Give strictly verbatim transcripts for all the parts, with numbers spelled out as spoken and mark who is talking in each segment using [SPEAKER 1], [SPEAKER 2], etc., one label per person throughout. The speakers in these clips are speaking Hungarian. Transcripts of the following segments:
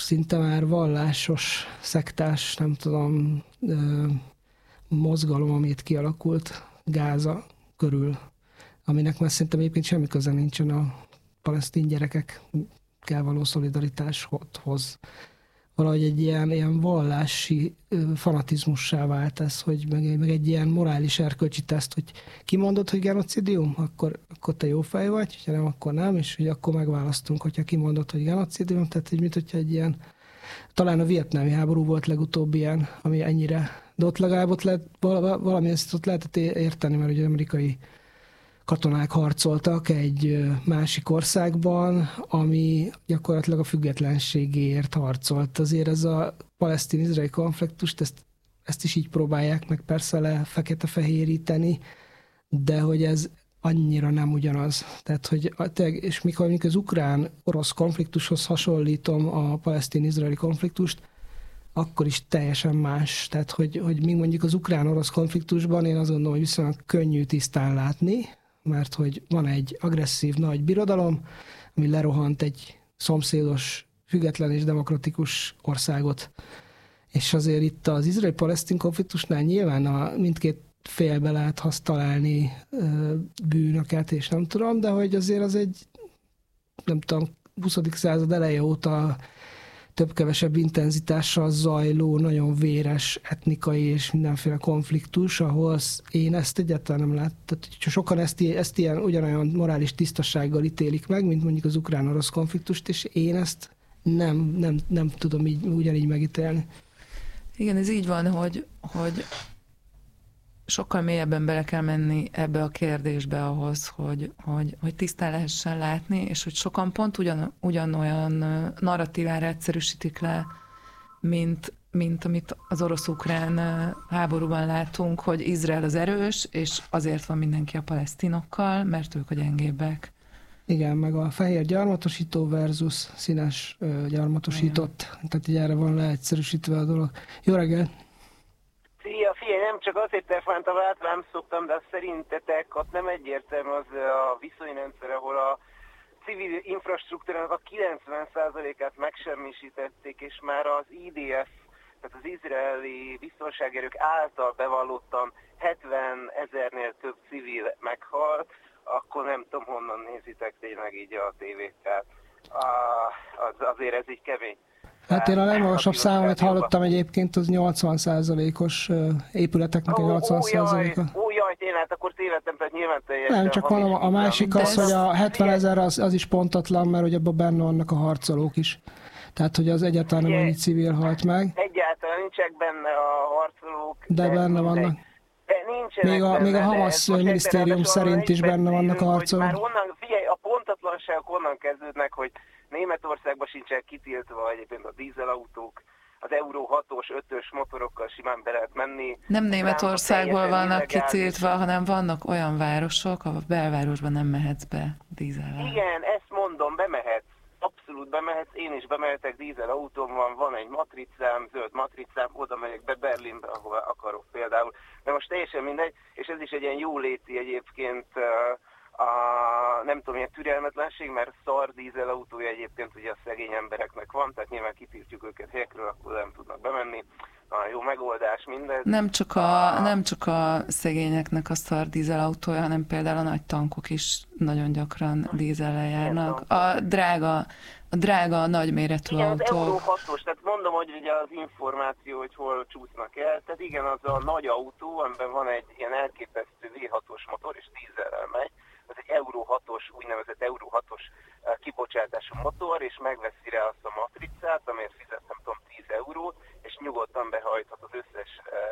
[SPEAKER 1] szinte már vallásos, szektás, nem tudom, mozgalom, amit kialakult Gáza körül, aminek már szerintem egyébként semmi köze nincsen a palesztin gyerekekkel való szolidaritáshoz. Valahogy egy ilyen, ilyen vallási fanatizmussá vált ez, hogy meg, meg egy ilyen morális erkölcsi teszt, hogy kimondod, hogy genocidium, akkor, akkor te jó fej vagy, ha nem, akkor nem, és hogy akkor megválasztunk, hogyha kimondod, hogy genocidium, tehát hogy mit, hogyha egy ilyen, talán a vietnámi háború volt legutóbb ilyen, ami ennyire, de ott legalább ott lehet, valami ezt ott lehetett érteni, mert ugye amerikai katonák harcoltak egy másik országban, ami gyakorlatilag a függetlenségéért harcolt. Azért ez a palesztin-izraeli konfliktust, ezt, ezt is így próbálják meg persze le fekete-fehéríteni, de hogy ez annyira nem ugyanaz. Tehát, hogy, és mikor mondjuk az ukrán-orosz konfliktushoz hasonlítom a palesztin-izraeli konfliktust, akkor is teljesen más. Tehát, hogy, hogy még mondjuk az ukrán-orosz konfliktusban én azt gondolom, hogy viszonylag könnyű tisztán látni, mert hogy van egy agresszív nagy birodalom, ami lerohant egy szomszédos, független és demokratikus országot. És azért itt az izraeli-palesztin konfliktusnál nyilván a mindkét félbe lehet találni ö, bűnöket, és nem tudom, de hogy azért az egy, nem tudom, huszadik század eleje óta több-kevesebb intenzitással zajló, nagyon véres etnikai és mindenféle konfliktus, ahol én ezt egyáltalán nem láttam. Sokan ezt, ezt ilyen ugyanolyan morális tisztasággal ítélik meg, mint mondjuk az ukrán-orosz konfliktust, és én ezt nem, nem, nem tudom így, ugyanígy megítélni.
[SPEAKER 2] Igen, ez így van, hogy, hogy sokkal mélyebben bele kell menni ebbe a kérdésbe ahhoz, hogy, hogy, hogy tisztán lehessen látni, és hogy sokan pont ugyan, ugyanolyan narratívára egyszerűsítik le, mint, mint amit az orosz-ukrán háborúban látunk, hogy Izrael az erős, és azért van mindenki a palesztinokkal, mert ők a gyengébbek.
[SPEAKER 1] Igen, meg a fehér gyarmatosító versus színes gyarmatosított. Igen. Tehát így erre van leegyszerűsítve a dolog. Jó reggel!
[SPEAKER 3] Szia, figyelj, nem csak azért telefonáltam, nem szoktam, de szerintetek ott nem egyértelmű az a viszonyrendszer, ahol a civil infrastruktúrának a kilencven százalékát megsemmisítették, és már az i dé ef, tehát az izraeli biztonságerők által bevallottan hetven ezernél több civil meghalt, akkor nem tudom, honnan nézitek tényleg így a tévéket. Az, azért ez így kemény.
[SPEAKER 1] Hát én a legmagasabb számomat hallottam egyébként, az nyolcvan százalékos épületeknek a nyolcvan százaléka.
[SPEAKER 3] Ó, jaj, én hát akkor tévedtem, tehát nyilván teljesen.
[SPEAKER 1] Nem, csak mondom, a másik az, hogy a hetven ezer az, az is pontatlan, mert hogy abban benne vannak a harcolók is. Tehát, hogy az egyáltalán nem annyi civil halt meg.
[SPEAKER 3] Egyáltalán nincsenek benne a harcolók.
[SPEAKER 1] De, de benne vannak.
[SPEAKER 3] De nincsenek
[SPEAKER 1] még a,
[SPEAKER 3] benne,
[SPEAKER 1] még a Hamas minisztérium szerint is benne vannak a harcolók.
[SPEAKER 3] Már onnan, figyelj, a pontatlanságok onnan kezdődnek, hogy Németországban sincsenek kitiltva egyébként a dízelautók, az Euró hatos, ötös motorokkal simán be lehet menni.
[SPEAKER 2] Nem Németországból vannak kitiltva, hanem vannak olyan városok, ahol belvárosban nem mehetsz be dízellel.
[SPEAKER 3] Igen, ezt mondom, bemehetsz. Abszolút bemehetsz, én is bemehetek, dízelautóm van, van egy matricám, zöld matricám, oda megyek be Berlinbe, ahova akarok például. De most teljesen mindegy, és ez is egy ilyen jóléti egyébként a, nem tudom, ilyen türelmetlenség, mert szar dízelautója egyébként ugye a szegény embereknek van, tehát nyilván kitiltjuk őket helyekről, akkor nem tudnak bemenni. A jó megoldás minden.
[SPEAKER 2] Nem csak a, nem csak a szegényeknek a szar dízelautója, hanem például a nagy tankok is nagyon gyakran dízellel járnak. A drága, a drága nagyméretű
[SPEAKER 3] igen,
[SPEAKER 2] autók.
[SPEAKER 3] Igen, az Euró hatos, tehát mondom, hogy ugye az információ, hogy hol csúsznak el. Tehát igen, az a nagy autó, amiben van egy ilyen elképesztő vé hatos motor, és dízellel megy. Ez egy Euró hatos, úgynevezett Euró hatos kibocsátású motor, és megveszi rá azt a matricát, amért fizet, nem tudom, tíz eurót, és nyugodtan behajthat az összes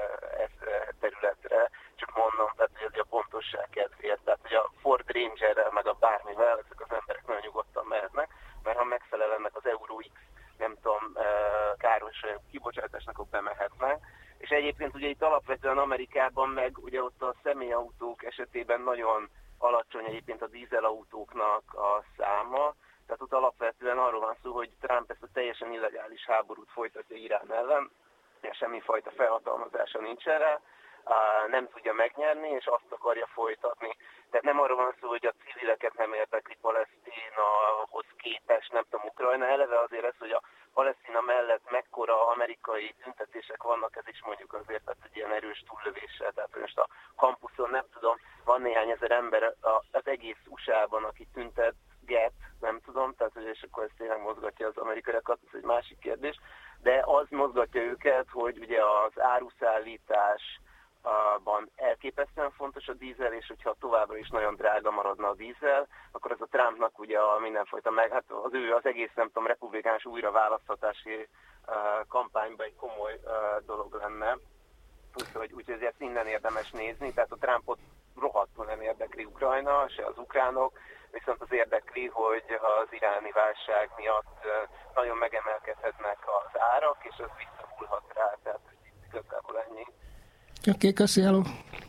[SPEAKER 3] uh, területre, csak mondom, tehát hogy ez a pontosság kedvéért, tehát hogy a Ford Rangerrel, meg a bármivel ezek az emberek nagyon nyugodtan mehetnek, mert ha megfelel ennek az Euro X, nem tudom, uh, káros kibocsátásnak, akkor bemehetnek. És egyébként ugye itt alapvetően Amerikában meg ugye ott a személyautók esetében nagyon alacsony egyébként a dízelautóknak a száma, tehát ott alapvetően arról van szó, hogy Trump ezt a teljesen illegális háborút folytatja Irán ellen, semmifajta felhatalmazása nincs erre, nem tudja megnyerni, és azt akarja folytatni. Tehát nem arról van szó, hogy a civileket nem érdekli Palesztinahoz képest, nem tudom, Ukrajna, eleve azért ez, hogy a Palesztina mellett mekkora amerikai tüntetések vannak, ez is mondjuk azért tehát egy ilyen erős túllövéssel. Tehát most a kampuszon nem tudom, van néhány ezer ember az egész u es á-ban, aki tüntetget, nem tudom, tehát és akkor ez tényleg mozgatja az amerikaiakat, ez egy másik kérdés, de az mozgatja őket, hogy ugye az áruszállításban elképesztően fontos a dízel, és hogyha továbbra is nagyon drága maradna a dízel, akkor ez a Trumpnak ugye a mindenfajta meg, hát az ő az egész, nem tudom, republikánus újraválasztatási uh, kampányban egy komoly uh, dolog lenne. Úgyhogy, úgyhogy ezért innen érdemes nézni, tehát a Trumpot rohadtul nem érdekli Ukrajna, se az ukránok, viszont az érdekli, hogy az iráni válság miatt nagyon megemelkedhetnek az árak, és az visszahullhat rá, tehát igazából ennyi.
[SPEAKER 1] Oké, okay, köszi, hello.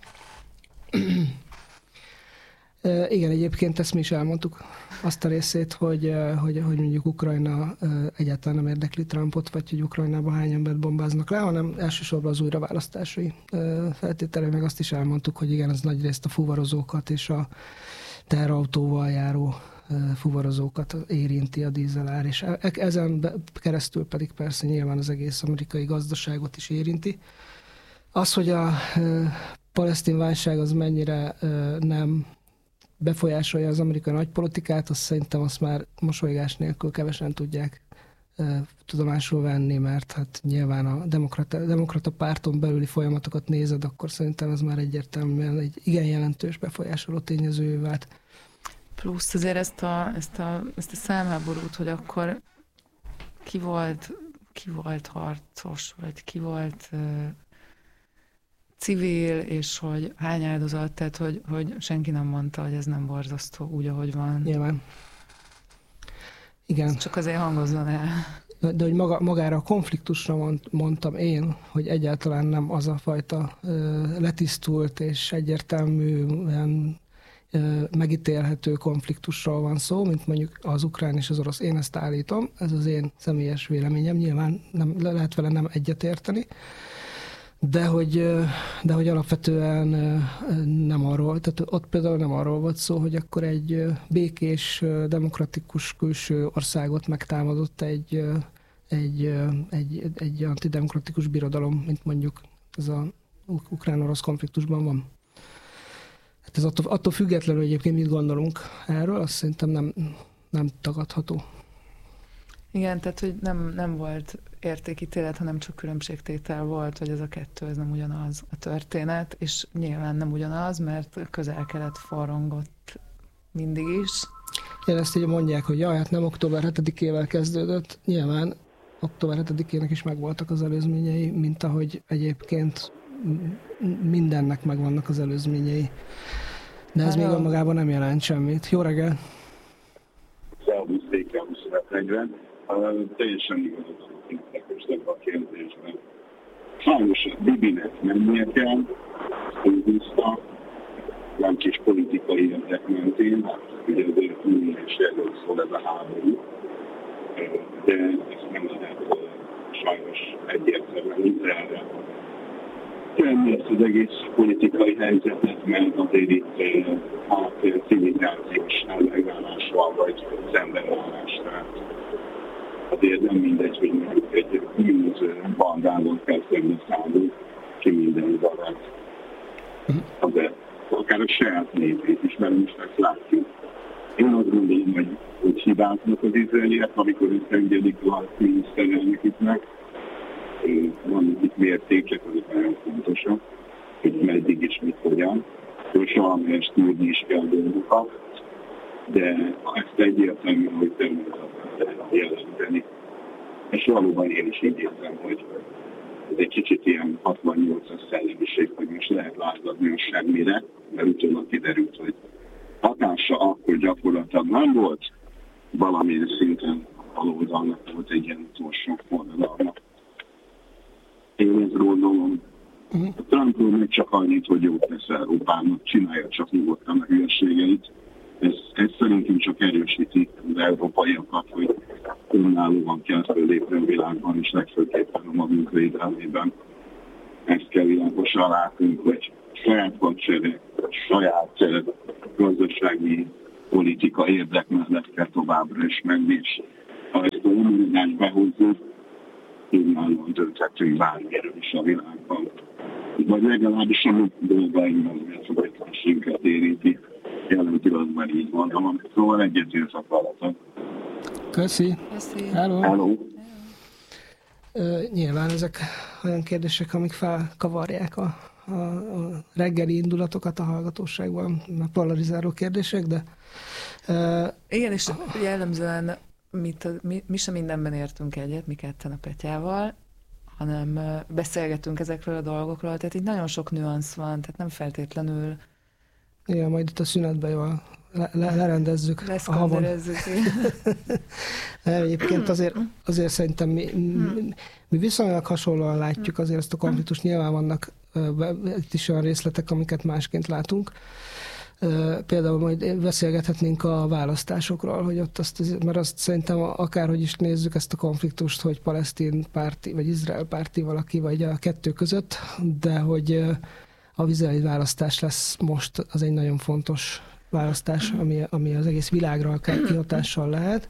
[SPEAKER 1] Igen, egyébként ezt mi is elmondtuk, azt a részét, hogy, hogy, hogy mondjuk Ukrajna egyáltalán nem érdekli Trumpot, vagy hogy Ukrajnában hány embert bombáznak le, hanem elsősorban az újraválasztásai feltétele, meg azt is elmondtuk, hogy igen, ez nagyrészt a fuvarozókat és a teherautóval járó fuvarozókat érinti a dízelár, és ezen keresztül pedig persze nyilván az egész amerikai gazdaságot is érinti. Az, hogy a palesztin válság az mennyire nem befolyásolja az amerikai nagypolitikát, azt szerintem azt már mosolygás nélkül kevesen tudják e, tudomásul venni, mert hát nyilván a demokrata, demokrata párton belüli folyamatokat nézed, akkor szerintem ez már egyértelműen egy igen jelentős befolyásoló tényezővé vált.
[SPEAKER 2] Plusz azért ezt a, ezt a, ezt a számháborút, hogy akkor ki volt, ki volt harcos, vagy ki volt uh, civil, és hogy hány áldozat, tehát hogy, hogy senki nem mondta, hogy ez nem borzasztó úgy, ahogy van.
[SPEAKER 1] Nyilván. Igen.
[SPEAKER 2] Ez csak azért hangozzon el.
[SPEAKER 1] De, de hogy maga, magára a konfliktusra mond, mondtam én, hogy egyáltalán nem az a fajta ö, letisztult és egyértelműen ö, megítélhető konfliktusról van szó, mint mondjuk az ukrán és az orosz. Én ezt állítom, ez az én személyes véleményem, nyilván nem, lehet vele nem egyetérteni, de hogy, de hogy alapvetően nem arról, tehát ott például nem arról volt szó, hogy akkor egy békés, demokratikus külső országot megtámadott egy, egy, egy, egy antidemokratikus birodalom, mint mondjuk ez a ukrán-orosz konfliktusban van. Hát ez attól, attól függetlenül egyébként mit gondolunk erről, azt szerintem nem, nem tagadható.
[SPEAKER 2] Igen, tehát hogy nem, nem volt értékítélet, hanem csak különbségtétel volt, hogy ez a kettő, ez nem ugyanaz a történet, és nyilván nem ugyanaz, mert Közel-Kelet forrongott mindig is.
[SPEAKER 1] Igen, ezt így mondják, hogy jaj, hát nem október hetedikével kezdődött, nyilván október hetedikének is megvoltak az előzményei, mint ahogy egyébként mindennek megvannak az előzményei. De ez Hello. még önmagában nem jelent semmit. Jó reggel!
[SPEAKER 4] Szervusz, Székely huszonöt Uh, teljesen igazat szintlekös ebben a kérdésben. Sajnos Bibinek mennie kell, főhúzta, nem kis politikai érdek mentén, hát ugye azért minden is erről szól ez a háború, de ezt nem lehet uh, sajnos egyértelműen erre tenni ezt az egész politikai helyzetet, mert azért itt uh, hát civilizációs ellegállás van, vagy szembenállás. Azért nem mindegy, hogy mondjuk egy bűnöző bandával kell szembe szállni, ki minden barát. Azért akár a saját népét is, mert most ezt látjuk. Én azt gondolom, hogy, hogy hibáznak az izraeliek, amikor összeengedik a miniszterelnöküknek. Vannak itt mértékek, azok nagyon fontosak, hogy meddig és mit hogyan. És valamelyest tudni is kell dolgokat, de ezt egyértelműen, hogy természetesen jelenteni. És valóban én is így érzem, hogy ez egy kicsit ilyen hatvannyolcas szellemiség, hogy most lehet lázadni a semmire, mert utólag kiderült, hogy hatása akkor gyakorlatilag nem volt, valamilyen szinten baloldalnak volt egy ilyen utolsó forradalmak. Én ezt gondolom, a Trumpról még csak annyit, hogy jót tesz Európának, csinálja csak nyugodtan a hülyeségeit. Ez, ez szerintem csak erősíti az európaiakat, hogy önállóan kell fölépni a világban, és legfőképpen a magunk védelmében. Ezt kell világosan látnunk, hogy saját hadsereg, saját gazdasági politika érdek mellett kell továbbra is menni, és ha ezt a unózást behozzuk, önállóan dönthetünk bármiről is a világban. Vagy legalábbis a dolgainkban, mert a közösségünket érinti. Jelen pillanatban így van. Szóval egyetértek veletek.
[SPEAKER 1] Köszi.
[SPEAKER 2] Köszi.
[SPEAKER 1] Hello.
[SPEAKER 4] Hello.
[SPEAKER 1] Ö, nyilván ezek olyan kérdések, amik felkavarják a, a, a reggeli indulatokat a hallgatóságban, a polarizáló kérdések, de... Ö,
[SPEAKER 2] Igen, és jellemzően mit, mi, mi sem mindenben értünk egyet, mi ketten a Petyával, hanem beszélgetünk ezekről a dolgokról, tehát itt nagyon sok nüansz van, tehát nem feltétlenül...
[SPEAKER 1] Igen, majd itt a szünetben jól le, le, lerendezzük a havon. Egyébként azért, azért szerintem mi, mi, mi viszonylag hasonlóan látjuk azért ezt a konfliktust. Nyilván vannak itt is olyan részletek, amiket másként látunk. Például majd beszélgethetnénk a választásokról, hogy ott azt, mert azt szerintem akárhogy is nézzük ezt a konfliktust, hogy palesztin párti, vagy izrael párti valaki, vagy a kettő között, de hogy a izraeli választás lesz most, az egy nagyon fontos választás, ami, ami az egész világra akár kihatással lehet.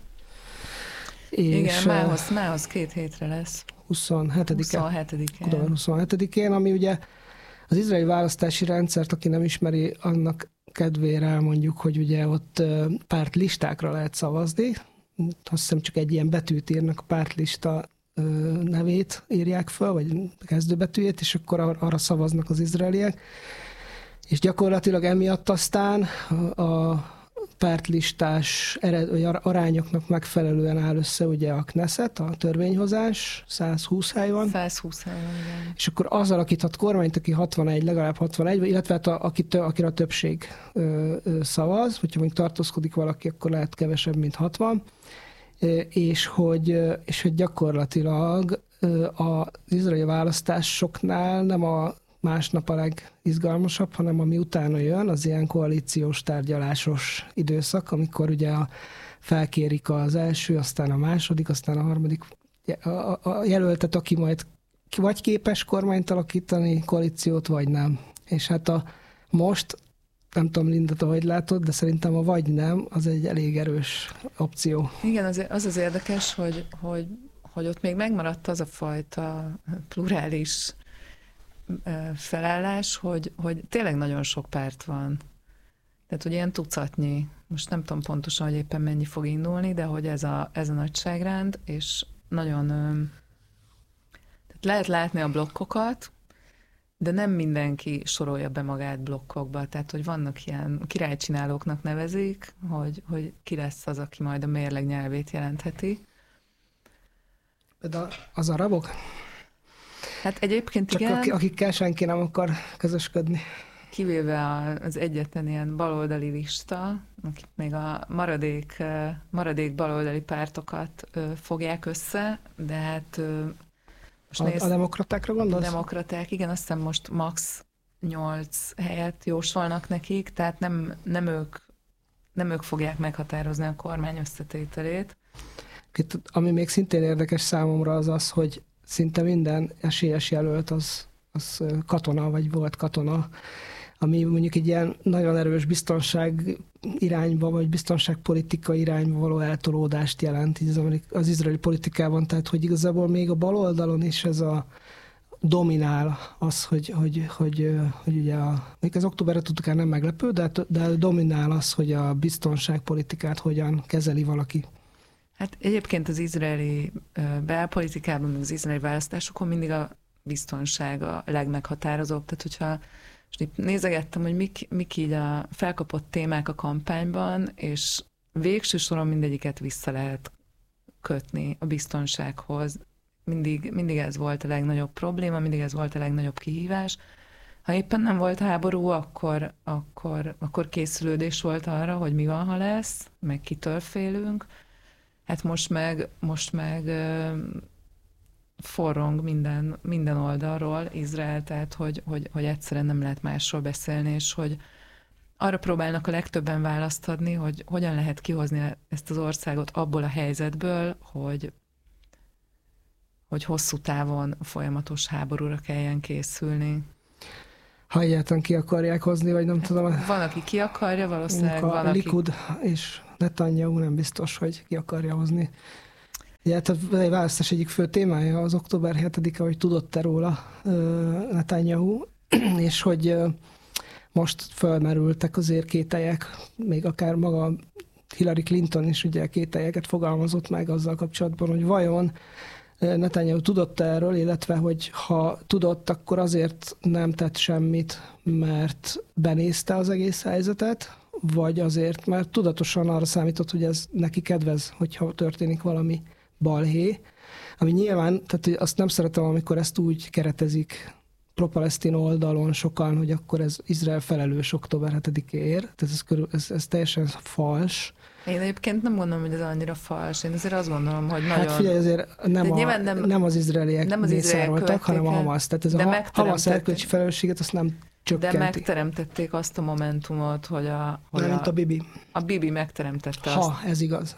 [SPEAKER 1] És
[SPEAKER 2] igen, mához, mához két hétre lesz.
[SPEAKER 1] huszonhetedike
[SPEAKER 2] huszonhetedikén.
[SPEAKER 1] huszonhetedikén, ami ugye az izraeli választási rendszert, aki nem ismeri, annak kedvére elmondjuk, hogy ugye ott pártlistákra lehet szavazni. Azt hiszem csak egy ilyen betűt írnak, a pártlista nevét írják fel, vagy kezdőbetűjét, és akkor arra szavaznak az izraeliek. És gyakorlatilag emiatt aztán a pártlistás ered, vagy arányoknak megfelelően áll össze ugye a Knesset, a törvényhozás, száz húsz hely van.
[SPEAKER 2] száz húsz hely van, igen.
[SPEAKER 1] És akkor az alakíthat kormányt, aki hatvanegy, legalább hatvanegy, illetve hát a, aki, akire a többség ö, ö, szavaz, hogyha mondjuk tartózkodik valaki, akkor lehet kevesebb, mint hatvan. És hogy, és hogy gyakorlatilag az izraeli választásoknál nem a másnap a legizgalmasabb, hanem ami utána jön, az ilyen koalíciós tárgyalásos időszak, amikor ugye a, felkérik az első, aztán a második, aztán a harmadik a, a jelöltet, aki majd vagy képes kormányt alakítani, koalíciót, vagy nem. És hát a most, nem tudom, Linda, te hogy látod, de szerintem a vagy nem, az egy elég erős opció.
[SPEAKER 2] Igen, az az, az érdekes, hogy, hogy, hogy ott még megmaradt az a fajta plurális felállás, hogy, hogy tényleg nagyon sok párt van. Tehát, hogy ilyen tucatnyi, most nem tudom pontosan, hogy éppen mennyi fog indulni, de hogy ez a, ez a nagyságrend, és nagyon tehát lehet látni a blokkokat, de nem mindenki sorolja be magát blokkokba. Tehát, hogy vannak ilyen királycsinálóknak nevezik, hogy, hogy ki lesz az, aki majd a mérleg nyelvét jelentheti.
[SPEAKER 1] De az arabok?
[SPEAKER 2] Hát egyébként
[SPEAKER 1] csak
[SPEAKER 2] igen.
[SPEAKER 1] Csak akikkel senki nem akar közösködni.
[SPEAKER 2] Kivéve az egyetlen ilyen baloldali lista, akik még a maradék, maradék baloldali pártokat fogják össze, de hát most
[SPEAKER 1] a,
[SPEAKER 2] nézd,
[SPEAKER 1] a demokratákra gondolsz?
[SPEAKER 2] A demokraták, igen, azt hiszem most max nyolc helyet jósolnak nekik, tehát nem, nem, ők, nem ők fogják meghatározni a kormány összetételét.
[SPEAKER 1] Itt, ami még szintén érdekes számomra az az, hogy szinte minden esélyes jelölt az, az katona, vagy volt katona, ami mondjuk egy ilyen nagyon erős biztonság irányba, vagy biztonságpolitika irányba való eltolódást jelent az izraeli politikában, tehát hogy igazából még a bal oldalon is ez a dominál az, hogy, hogy, hogy, hogy ugye a, még az októberre tudtuk nem meglepő, de, de dominál az, hogy a biztonságpolitikát hogyan kezeli valaki.
[SPEAKER 2] Hát egyébként az izraeli belpolitikában, az izraeli választásokon mindig a biztonság a legmeghatározóbb. Tehát, hogyha most itt nézegettem, hogy mik, mik így a felkapott témák a kampányban, és végső soron mindegyiket vissza lehet kötni a biztonsághoz. Mindig, mindig ez volt a legnagyobb probléma, mindig ez volt a legnagyobb kihívás. Ha éppen nem volt háború, akkor, akkor, akkor készülődés volt arra, hogy mi van, ha lesz, meg kitől félünk. Hát most meg, most meg forrong minden, minden oldalról Izrael, tehát hogy, hogy, hogy egyszerűen nem lehet másról beszélni, és hogy arra próbálnak a legtöbben választ adni, hogy hogyan lehet kihozni ezt az országot abból a helyzetből, hogy, hogy hosszú távon folyamatos háborúra kelljen készülni.
[SPEAKER 1] Ha egyáltalán ki akarják hozni, vagy nem tudom.
[SPEAKER 2] Van, aki ki akarja, valószínűleg
[SPEAKER 1] a
[SPEAKER 2] van, aki...
[SPEAKER 1] Likud és Netanyahu nem biztos, hogy ki akarja hozni. Ugye, hát a választás egyik fő témája az október hetedike, hogy tudott-e róla Netanyahu, és hogy most fölmerültek azért kételyek, még akár maga Hillary Clinton is ugye kételyeket fogalmazott meg azzal kapcsolatban, hogy vajon Netanyahu tudott erről, illetve hogy ha tudott, akkor azért nem tett semmit, mert benézte az egész helyzetet, vagy azért, mert tudatosan arra számított, hogy ez neki kedvez, hogyha történik valami balhé, ami nyilván, tehát azt nem szeretem, amikor ezt úgy keretezik pro-palesztin oldalon sokan, hogy akkor ez Izrael felelős október hetedikéért, tehát ez, körül, ez, ez teljesen fals.
[SPEAKER 2] Én egyébként nem gondolom, hogy ez annyira fals. Én azért azt gondolom, hogy nagyon...
[SPEAKER 1] Hát figyelj, azért nem, a,
[SPEAKER 2] nem,
[SPEAKER 1] nem az izraeliek
[SPEAKER 2] nem az
[SPEAKER 1] mészároltak, hanem a Hamas. Tehát ez a Hamas erkölcsi felelősséget azt nem csökkenti.
[SPEAKER 2] De megteremtették azt a momentumot, hogy a... Hogy
[SPEAKER 1] nem,
[SPEAKER 2] a,
[SPEAKER 1] mint a Bibi.
[SPEAKER 2] A Bibi megteremtette
[SPEAKER 1] ha,
[SPEAKER 2] azt.
[SPEAKER 1] Ha ez igaz.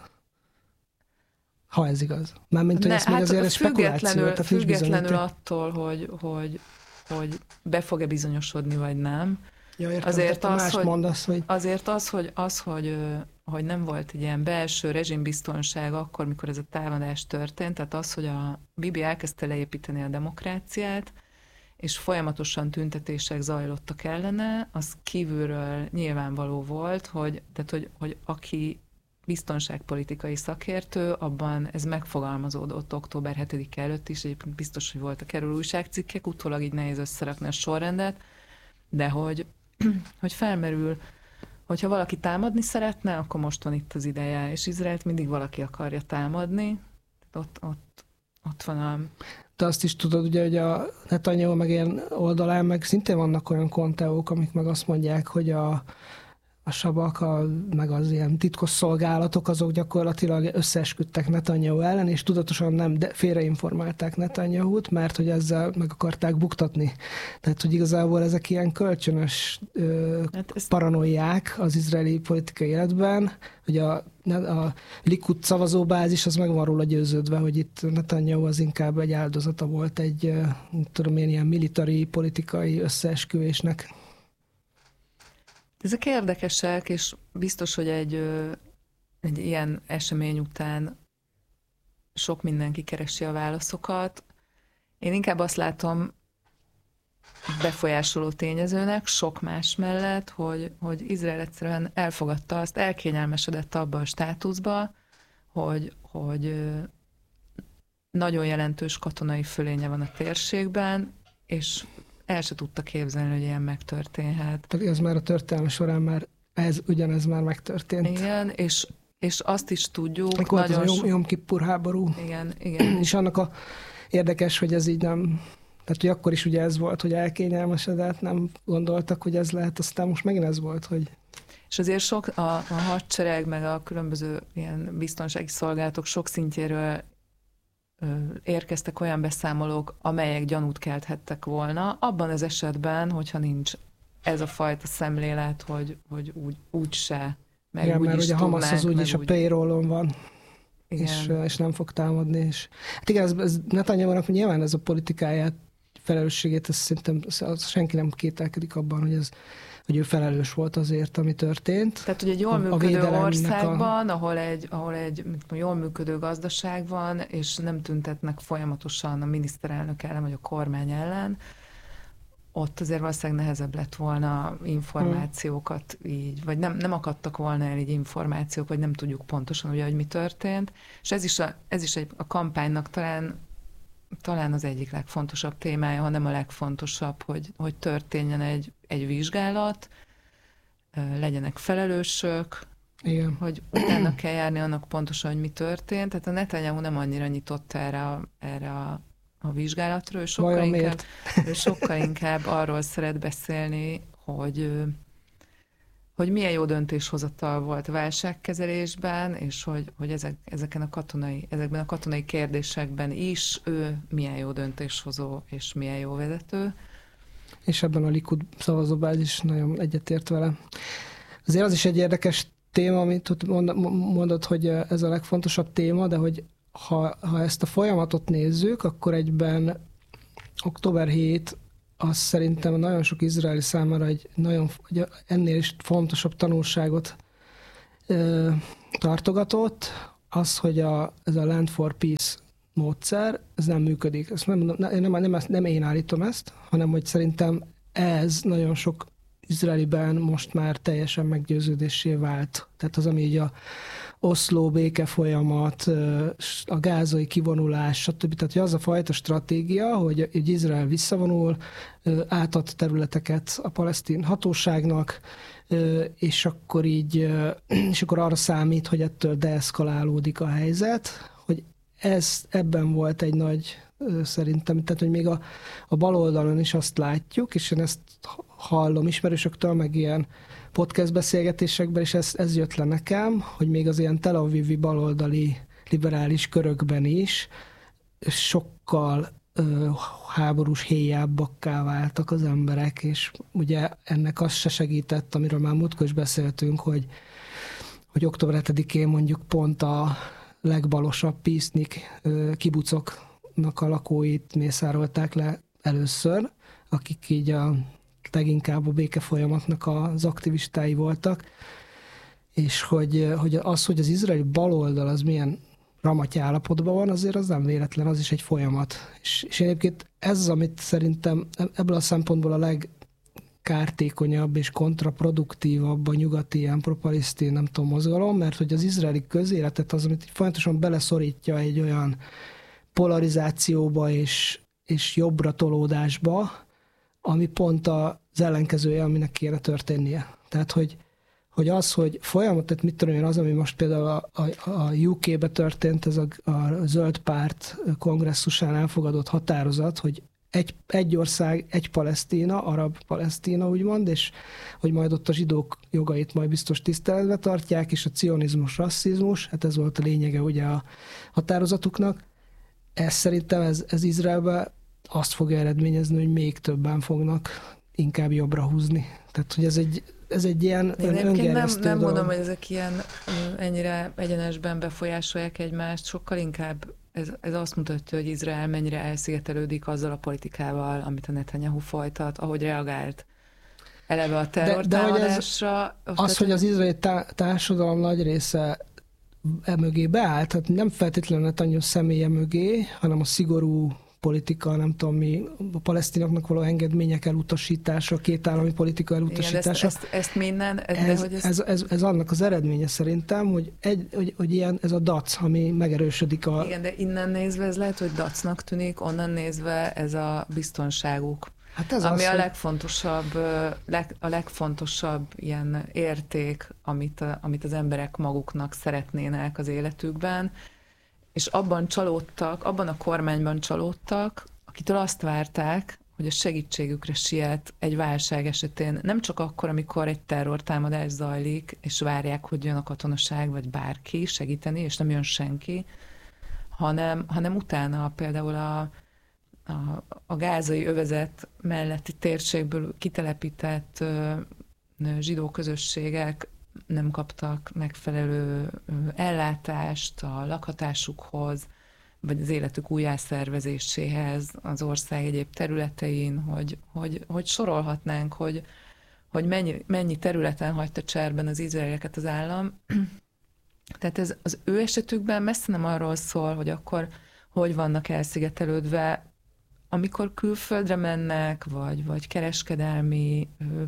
[SPEAKER 1] Ha ez igaz. Mármint, hogy
[SPEAKER 2] ne,
[SPEAKER 1] ez
[SPEAKER 2] hát
[SPEAKER 1] még azért
[SPEAKER 2] spekuláció.
[SPEAKER 1] Tehát
[SPEAKER 2] függetlenül attól, hogy, hogy, hogy be fog-e bizonyosodni, vagy nem.
[SPEAKER 1] Ja, értem,
[SPEAKER 2] azért, az, hogy,
[SPEAKER 1] mondasz, hogy...
[SPEAKER 2] azért az, hogy, az hogy, hogy nem volt egy ilyen belső rezsimbiztonság akkor, mikor ez a támadás történt, tehát az, hogy a Bibi elkezdte leépíteni a demokráciát, és folyamatosan tüntetések zajlottak ellene, az kívülről nyilvánvaló volt, hogy, tehát, hogy, hogy aki biztonságpolitikai szakértő, abban ez megfogalmazódott október hetedike előtt is, egyébként biztos, hogy voltak erről újságcikkek, utólag így nehéz összerakni a sorrendet, de hogy, hogy felmerül, hogyha valaki támadni szeretne, akkor most van itt az ideje, és Izraelt mindig valaki akarja támadni, ott, ott, ott van a...
[SPEAKER 1] De azt is tudod, ugye, hogy a Netanyahu meg ilyen oldalán meg szintén vannak olyan konteók, amik meg azt mondják, hogy a a sabak, a, meg az ilyen titkos szolgálatok, azok gyakorlatilag összeesküdtek Netanyahu ellen, és tudatosan nem de félreinformálták Netanyahut, mert hogy ezzel meg akarták buktatni. Tehát, hogy igazából ezek ilyen kölcsönös ö, hát ezt... paranoiák az izraeli politikai életben, hogy a, a Likud szavazóbázis az meg van róla győződve, hogy itt Netanyahu az inkább egy áldozata volt egy, tudom én, ilyen militári politikai összeesküvésnek.
[SPEAKER 2] Ezek érdekesek, és biztos, hogy egy, egy ilyen esemény után sok mindenki keresi a válaszokat. Én inkább azt látom befolyásoló tényezőnek, sok más mellett, hogy, hogy Izrael egyszerűen elfogadta azt, elkényelmesedett abba a státuszba, hogy, hogy nagyon jelentős katonai fölénye van a térségben, és el se tudta képzelni, hogy ilyen megtörténhet.
[SPEAKER 1] Tehát ez már a történelem során már ez, ugyanez már megtörtént.
[SPEAKER 2] Igen, és, és azt is tudjuk.
[SPEAKER 1] Mikor nagyon az a Jom, Jom Kippur háború.
[SPEAKER 2] Igen, igen.
[SPEAKER 1] És annak a érdekes, hogy ez így nem... Tehát, hogy akkor is ugye ez volt, hogy elkényelmesedett, nem gondoltak, hogy ez lehet, aztán most megint ez volt, hogy...
[SPEAKER 2] És azért sok a, a hadsereg, meg a különböző ilyen biztonsági szolgálatok sok szintjéről érkeztek olyan beszámolók, amelyek gyanút kelthettek volna, abban az esetben, hogyha nincs ez a fajta szemlélet, hogy, hogy úgy, úgy se, meg
[SPEAKER 1] igen,
[SPEAKER 2] úgy
[SPEAKER 1] mert
[SPEAKER 2] is
[SPEAKER 1] ugye a Hamas az úgyis a payrollon van, és, és nem fog támadni. És... Hát igen, ez, ez Netanyahu-nak nyilván ez a politikáját, felelősségét, ez szerintem az senki nem kételkedik abban, hogy ez hogy ő felelős volt azért, ami történt.
[SPEAKER 2] Tehát, hogy egy jól működő országban, a... ahol egy, ahol egy jól működő gazdaság van, és nem tüntetnek folyamatosan a miniszterelnök ellen, vagy a kormány ellen, ott azért valószínűleg nehezebb lett volna információkat hmm. így, vagy nem, nem akadtak volna el így információk, vagy nem tudjuk pontosan, ugye, hogy mi történt. És ez is a, ez is egy, a kampánynak talán talán az egyik legfontosabb témája, ha nem a legfontosabb, hogy, hogy történjen egy, egy vizsgálat, legyenek felelősök,
[SPEAKER 1] igen.
[SPEAKER 2] Hogy utána kell járni annak pontosan, hogy mi történt. Tehát a Netanyahu nem annyira nyitott erre a, erre a, a vizsgálatra, ő sokkal, inkább, ő sokkal inkább arról szeret beszélni, hogy hogy milyen jó döntéshozatal volt a válságkezelésben, és hogy, hogy ezek, ezeken a katonai, ezekben a katonai kérdésekben is ő milyen jó döntéshozó, és milyen jó vezető.
[SPEAKER 1] És ebben a Likud szavazóbázis nagyon egyetért vele. Azért az is egy érdekes téma, amit mondod, hogy ez a legfontosabb téma, de hogy ha, ha ezt a folyamatot nézzük, akkor egyben október hetedike az szerintem nagyon sok izraeli számára egy nagyon ennél is fontosabb tanulságot ö, tartogatott, az, hogy a, ez a Land for Peace módszer, ez nem működik. Ezt nem, nem, nem, nem, nem én állítom ezt, hanem hogy szerintem ez nagyon sok izraeliben most már teljesen meggyőződésé vált. Tehát az, ami így a Oszló béke folyamat, a gázai kivonulás, stb. Tehát hogy az a fajta stratégia, hogy, hogy Izrael visszavonul, átad területeket a palesztin hatóságnak, és akkor így, és akkor arra számít, hogy ettől deeszkalálódik a helyzet, hogy ez, ebben volt egy nagy, szerintem, tehát hogy még a, a bal oldalon is azt látjuk, és én ezt hallom ismerősöktől, meg ilyen podcast beszélgetésekben, és ez, ez jött le nekem, hogy még az ilyen Tel Avivi baloldali liberális körökben is sokkal ö, háborús héjábbakká váltak az emberek, és ugye ennek az se segített, amiről már múltkor is beszéltünk, hogy, hogy október hetedikén mondjuk pont a legbalosabb pisznik kibucoknak a lakóit mészárolták le először, akik így a leginkább a béke folyamatnak az aktivistái voltak, és hogy, hogy az, hogy az izraeli baloldal az milyen ramaty állapotban van, azért az nem véletlen, az is egy folyamat. És, és egyébként ez az, amit szerintem ebből a szempontból a legkártékonyabb és kontraproduktívabb a nyugati ilyen pro-palesztin, nem tudom, mozgalom, mert hogy az izraeli közéletet az, amit folyamatosan beleszorítja egy olyan polarizációba és, és jobbra tolódásba, ami pont az ellenkezője, aminek kéne történnie. Tehát, hogy, hogy az, hogy folyamat, tehát mit tudom én, az, ami most például a, a, a U K-be történt, ez a, a zöld párt kongresszusán elfogadott határozat, hogy egy, egy ország, egy Palesztina, arab Palesztina úgymond, és hogy majd ott a zsidók jogait majd biztos tiszteletbe tartják, és a cionizmus, rasszizmus, hát ez volt a lényege ugye a határozatuknak. Ez szerintem ez, ez Izraelben azt fogja eredményezni, hogy még többen fognak inkább jobbra húzni. Tehát, hogy ez egy, ez egy ilyen öngerjesztő
[SPEAKER 2] nem, nem mondom, hogy ezek ilyen ennyire egyenesben befolyásolják egymást, sokkal inkább ez, ez azt mutatja, hogy Izrael mennyire elszigetelődik azzal a politikával, amit a Netanyahu folytat, ahogy reagált eleve a terrortámadásra.
[SPEAKER 1] Az, tehát, hogy az izraeli társadalom nagy része emögé beállt, tehát nem feltétlenül Netanyahu személye mögé, hanem a szigorú politika, nem tudom mi, a palesztinoknak való engedmények elutasítása, a két állami politika elutasítása.
[SPEAKER 2] Igen, ezt, ezt, ezt minden... Ez,
[SPEAKER 1] ez,
[SPEAKER 2] hogy ezt...
[SPEAKER 1] ez, ez, ez annak az eredménye szerintem, hogy, egy, hogy, hogy ilyen, ez a dac, ami megerősödik a...
[SPEAKER 2] Igen, de innen nézve ez lehet, hogy dacnak tűnik, onnan nézve ez a biztonságuk. Hát ez ami az, a legfontosabb, leg, a legfontosabb ilyen érték, amit, amit az emberek maguknak szeretnének az életükben, és abban csalódtak, abban a kormányban csalódtak, akitől azt várták, hogy a segítségükre siet egy válság esetén, nem csak akkor, amikor egy terrortámadás zajlik, és várják, hogy jön a katonaság, vagy bárki segíteni, és nem jön senki, hanem, hanem utána például a, a, a gázai övezet melletti térségből kitelepített ö, zsidó közösségek nem kaptak megfelelő ellátást a lakhatásukhoz, vagy az életük újjászervezéséhez az ország egyéb területein, hogy, hogy, hogy sorolhatnánk, hogy, hogy mennyi, mennyi területen hagyta cserben az izraelieket az állam. Tehát ez az ő esetükben messze nem arról szól, hogy akkor hogy vannak elszigetelődve, amikor külföldre mennek, vagy, vagy kereskedelmi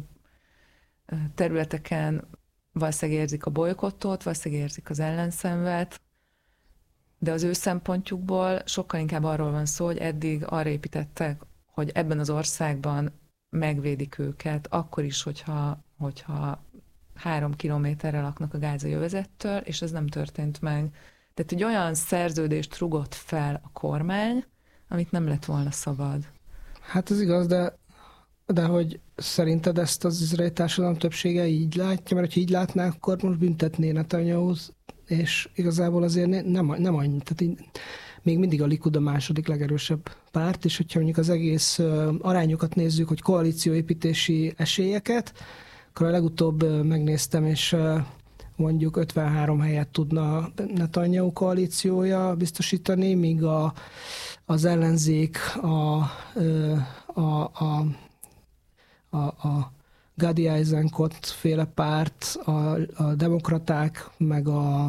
[SPEAKER 2] területeken valószínűleg érzik a bolykottot, valószínűleg érzik az ellenszenvet, de az ő szempontjukból sokkal inkább arról van szó, hogy eddig arra építettek, hogy ebben az országban megvédik őket, akkor is, hogyha, hogyha három kilométerre laknak a gázai övezettől, és ez nem történt meg. Tehát egy olyan szerződést rugott fel a kormány, amit nem lett volna szabad.
[SPEAKER 1] Hát ez igaz, de De hogy szerinted ezt az izraeli társadalom többsége így látja, mert ha így látná, akkor most büntetné Netanyahut, és igazából azért nem, nem annyi. Tehát így, még mindig a Likud a második legerősebb párt, és hogyha mondjuk az egész arányokat nézzük, hogy koalícióépítési esélyeket, akkor a legutóbb megnéztem, és mondjuk ötvenhárom helyet tudna Netanyahu koalíciója biztosítani, míg a, az ellenzék a, a, a a, a Gadi Eisenkot féle párt, a, a demokraták, meg a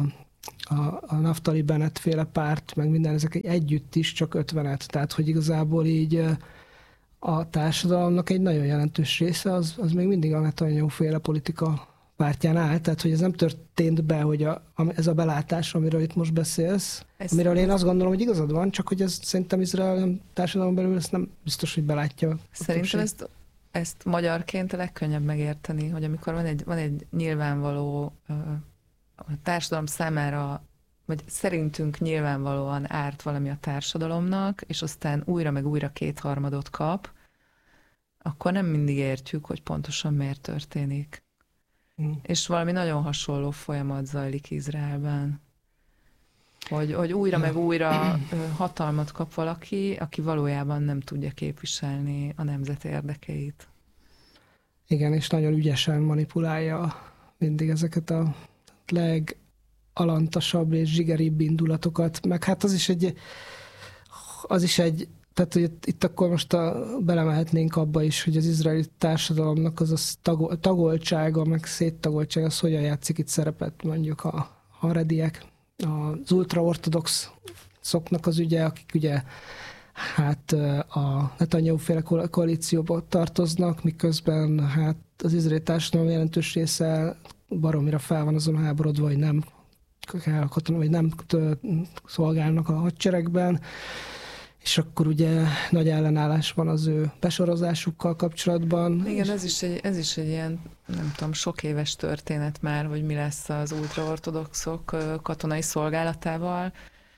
[SPEAKER 1] a, a Naftali Bennett féle párt, meg minden ezek együtt is csak ötvenet. Tehát, hogy igazából így a társadalomnak egy nagyon jelentős része, az, az még mindig a Netanyahu féle politika pártján áll, tehát hogy ez nem történt be, hogy a, ez a belátás, amiről itt most beszélsz, ez amiről én azt gondolom, hogy igazad van, csak hogy ez szerintem Izrael társadalom belül ezt nem biztos, hogy belátja.
[SPEAKER 2] Szerintem ezt, ezt magyarként a legkönnyebb megérteni, hogy amikor van egy, van egy nyilvánvaló a társadalom számára, vagy szerintünk nyilvánvalóan árt valami a társadalomnak, és aztán újra meg újra kétharmadot kap, akkor nem mindig értjük, hogy pontosan miért történik. Mm. És valami nagyon hasonló folyamat zajlik Izraelben. Hogy, hogy újra meg újra hatalmat kap valaki, aki valójában nem tudja képviselni a nemzet érdekeit.
[SPEAKER 1] Igen, és nagyon ügyesen manipulálja mindig ezeket a legalantasabb és zsigeribb indulatokat, meg hát az is egy, az is egy tehát, hogy itt akkor most a, belemehetnénk abba is, hogy az izraeli társadalomnak az a tagol, tagoltsága, meg széttagoltsága, az hogyan játszik itt szerepet, mondjuk a harediek, az ultraortodox szoknak az ügye, akik ugye hát a Netanyahu-féle koalícióba tartoznak, miközben hát az izraeli társadalom jelentős része baromira fel van azon háborodva, hogy nem kell katona, vagy nem szolgálnak a hadseregben, és akkor ugye nagy ellenállás van az ő besorozásukkal kapcsolatban.
[SPEAKER 2] Igen, ez is, egy, ez is egy ilyen, nem tudom, sok éves történet már, hogy mi lesz az ultraortodoxok katonai szolgálatával.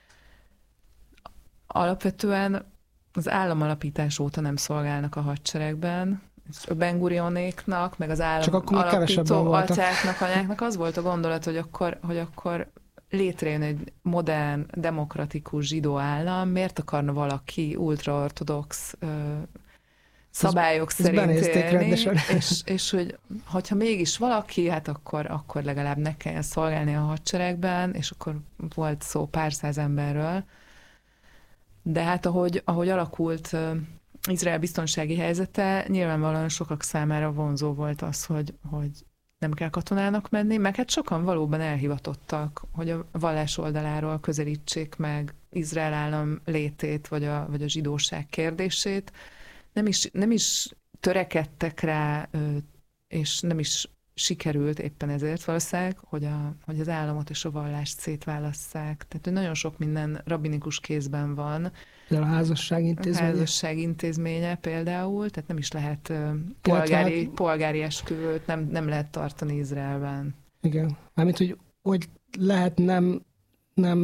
[SPEAKER 2] Alapvetően az államalapítás óta nem szolgálnak a hadseregben. A Ben-Gurionéknak, meg az állam alapító atyáknak, anyáknak az volt a gondolat, hogy akkor, hogy akkor létrejön egy modern, demokratikus zsidó állam, miért akarna valaki ultraortodox uh, szabályok ez, szerint ez élni, és, és hogy hogyha mégis valaki, hát akkor, akkor legalább ne kelljen szolgálni a hadseregben, és akkor volt szó pár száz emberről. De hát ahogy, ahogy alakult uh, Izrael biztonsági helyzete, nyilvánvalóan sokak számára vonzó volt az, hogy, hogy nem kell katonának menni, meg hát sokan valóban elhivatottak, hogy a vallás oldaláról közelítsék meg Izrael állam létét, vagy a, vagy a zsidóság kérdését. Nem is, nem is törekedtek rá, és nem is sikerült éppen ezért valószínűleg, hogy, a, hogy az államot és a vallást szétválasszák. Tehát nagyon sok minden rabbinikus kézben van.
[SPEAKER 1] De a házasság intézménye?
[SPEAKER 2] A házasság intézménye például, tehát nem is lehet polgári, polgári esküvőt, nem, nem lehet tartani Izraelben.
[SPEAKER 1] Igen. Mármint, hogy, hogy lehet nem, nem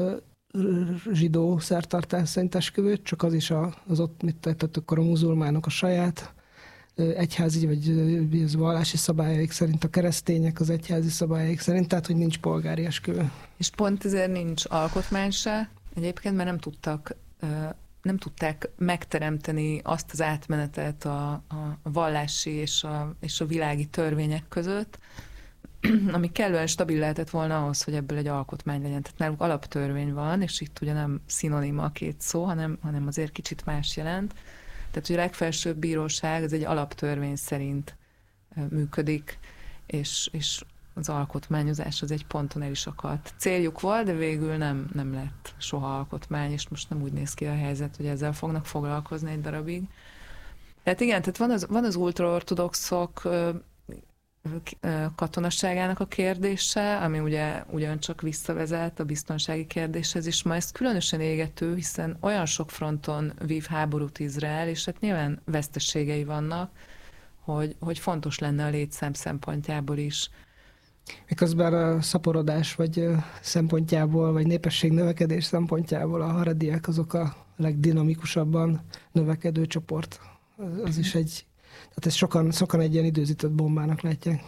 [SPEAKER 1] zsidó szertartás szerint esküvőt, csak az is a, az ott, mit tettek akkor a muzulmánok a saját egyházi vagy vallási szabályaik szerint, a keresztények az egyházi szabályaik szerint, tehát hogy nincs polgári esküvő.
[SPEAKER 2] És pont ezért nincs alkotmány se, egyébként, mert nem tudtak, nem tudták megteremteni azt az átmenetet a, a vallási és a, és a világi törvények között, ami kellően stabil lehetett volna ahhoz, hogy ebből egy alkotmány legyen. Tehát náluk alaptörvény van, és itt ugye nem szinonima a két szó, hanem, hanem azért kicsit más jelent. Tehát, hogy a legfelsőbb bíróság az egy alaptörvény szerint működik, és, és az alkotmányozás az egy ponton el is akadt. Céljuk volt, de végül nem, nem lett soha alkotmány, és most nem úgy néz ki a helyzet, hogy ezzel fognak foglalkozni egy darabig. Tehát igen, tehát van az, van az ultraortodoxok katonasságának a kérdése, ami ugye ugyancsak visszavezet a biztonsági kérdéshez, és ma ez különösen égető, hiszen olyan sok fronton vív háborút Izrael, és hát nyilván veszteségei vannak, hogy, hogy fontos lenne a létszám szempontjából is.
[SPEAKER 1] Miközben a szaporodás vagy szempontjából, vagy népesség növekedés szempontjából a harediek azok a legdinamikusabban növekedő csoport. Az is egy Tehát ezt sokan, sokan egy ilyen időzített bombának látják.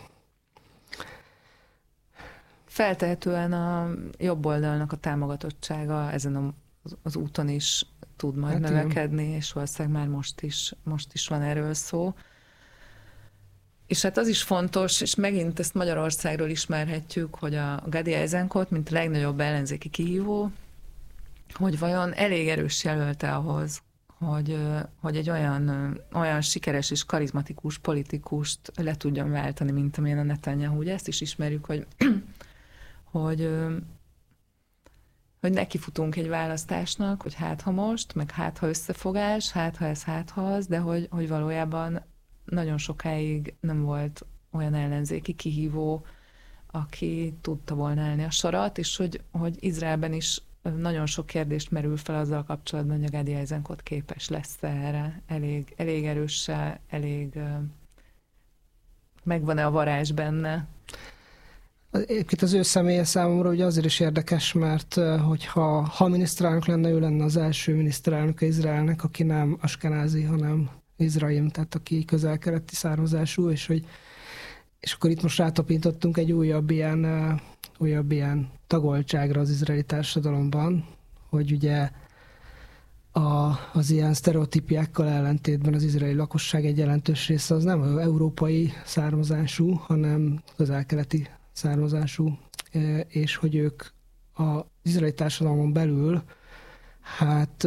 [SPEAKER 2] Feltehetően a jobb oldalnak a támogatottsága ezen a, az úton is tud majd hát növekedni, igen. És valószínűleg már most is, most is van erről szó. És hát az is fontos, és megint ezt Magyarországról ismerhetjük, hogy a Gadi Eisenkot, mint a legnagyobb ellenzéki kihívó, hogy vajon elég erős jelölte ahhoz, hogy, hogy egy olyan, olyan sikeres és karizmatikus politikust le tudjon váltani, mint amilyen a Netanyahu. Ugye ezt is ismerjük, hogy, hogy, hogy nekifutunk egy választásnak, hogy hát ha most, meg hát ha összefogás, hát ha ez, hát ha az, de hogy, hogy valójában nagyon sokáig nem volt olyan ellenzéki kihívó, aki tudta volna állni a sarat, és hogy, hogy Izraelben is nagyon sok kérdést merül fel azzal kapcsolatban, hogy a Gadi Eisenkot képes lesz erre, elég, elég erőse, elég megvan-e a varázs benne.
[SPEAKER 1] Egyébként az ő személye számomra ugye azért is érdekes, mert hogyha ha miniszterelnök lenne, ő lenne az első miniszterelnök Izraelnek, aki nem askenázi, hanem Izraim, tehát aki közel-keleti származású, és hogy és akkor itt most rátapintottunk egy újabb ilyen, uh, újabb ilyen tagoltságra az izraeli társadalomban, hogy ugye a, az ilyen sztereotípiákkal ellentétben az izraeli lakosság egy jelentős része az nem európai származású, hanem közel-keleti származású, és hogy ők az izraeli társadalmon belül hát,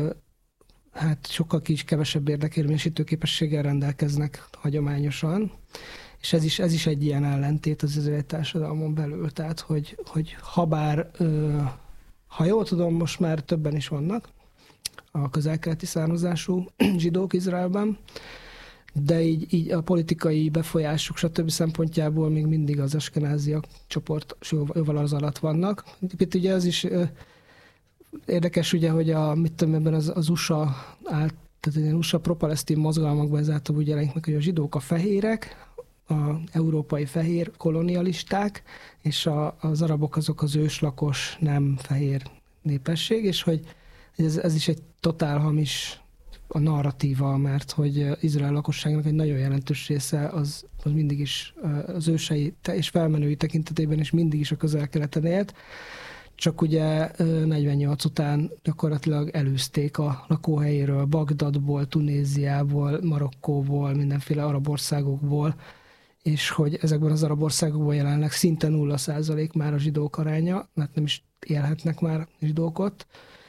[SPEAKER 1] hát sokkal kis kevesebb érdekérvényesítő képességgel rendelkeznek hagyományosan, és ez is, ez is egy ilyen ellentét az izraeli társadalmon belül, tehát hogy, hogy habár, ha jól tudom, most már többen is vannak a közel-keleti származású zsidók Izraelben, de így, így a politikai befolyásuk, stb. Szempontjából még mindig az askenáziak csoport jóval az alatt vannak. Itt ugye ez is érdekes, ugye, hogy a, mit tudom, ebben az, az u es á állt, tehát az u es á pro-palesztin mozgalmakban ez által úgy jelenik meg, hogy a zsidók a fehérek, a európai fehér kolonialisták, és a, az arabok azok az őslakos nem fehér népesség, és hogy ez, ez is egy totál hamis a narratíva, mert hogy Izrael lakosságnak egy nagyon jelentős része az, az mindig is az ősei és felmenői tekintetében is mindig is a közel-keleten élt, csak ugye negyvennyolc után gyakorlatilag elűzték a lakóhelyéről, Bagdadból, Tunéziából, Marokkóból, mindenféle arab országokból, és hogy ezekben az arab országokban jelenleg szinte nulla százalék már a zsidók aránya, mert nem is élhetnek már zsidók ott,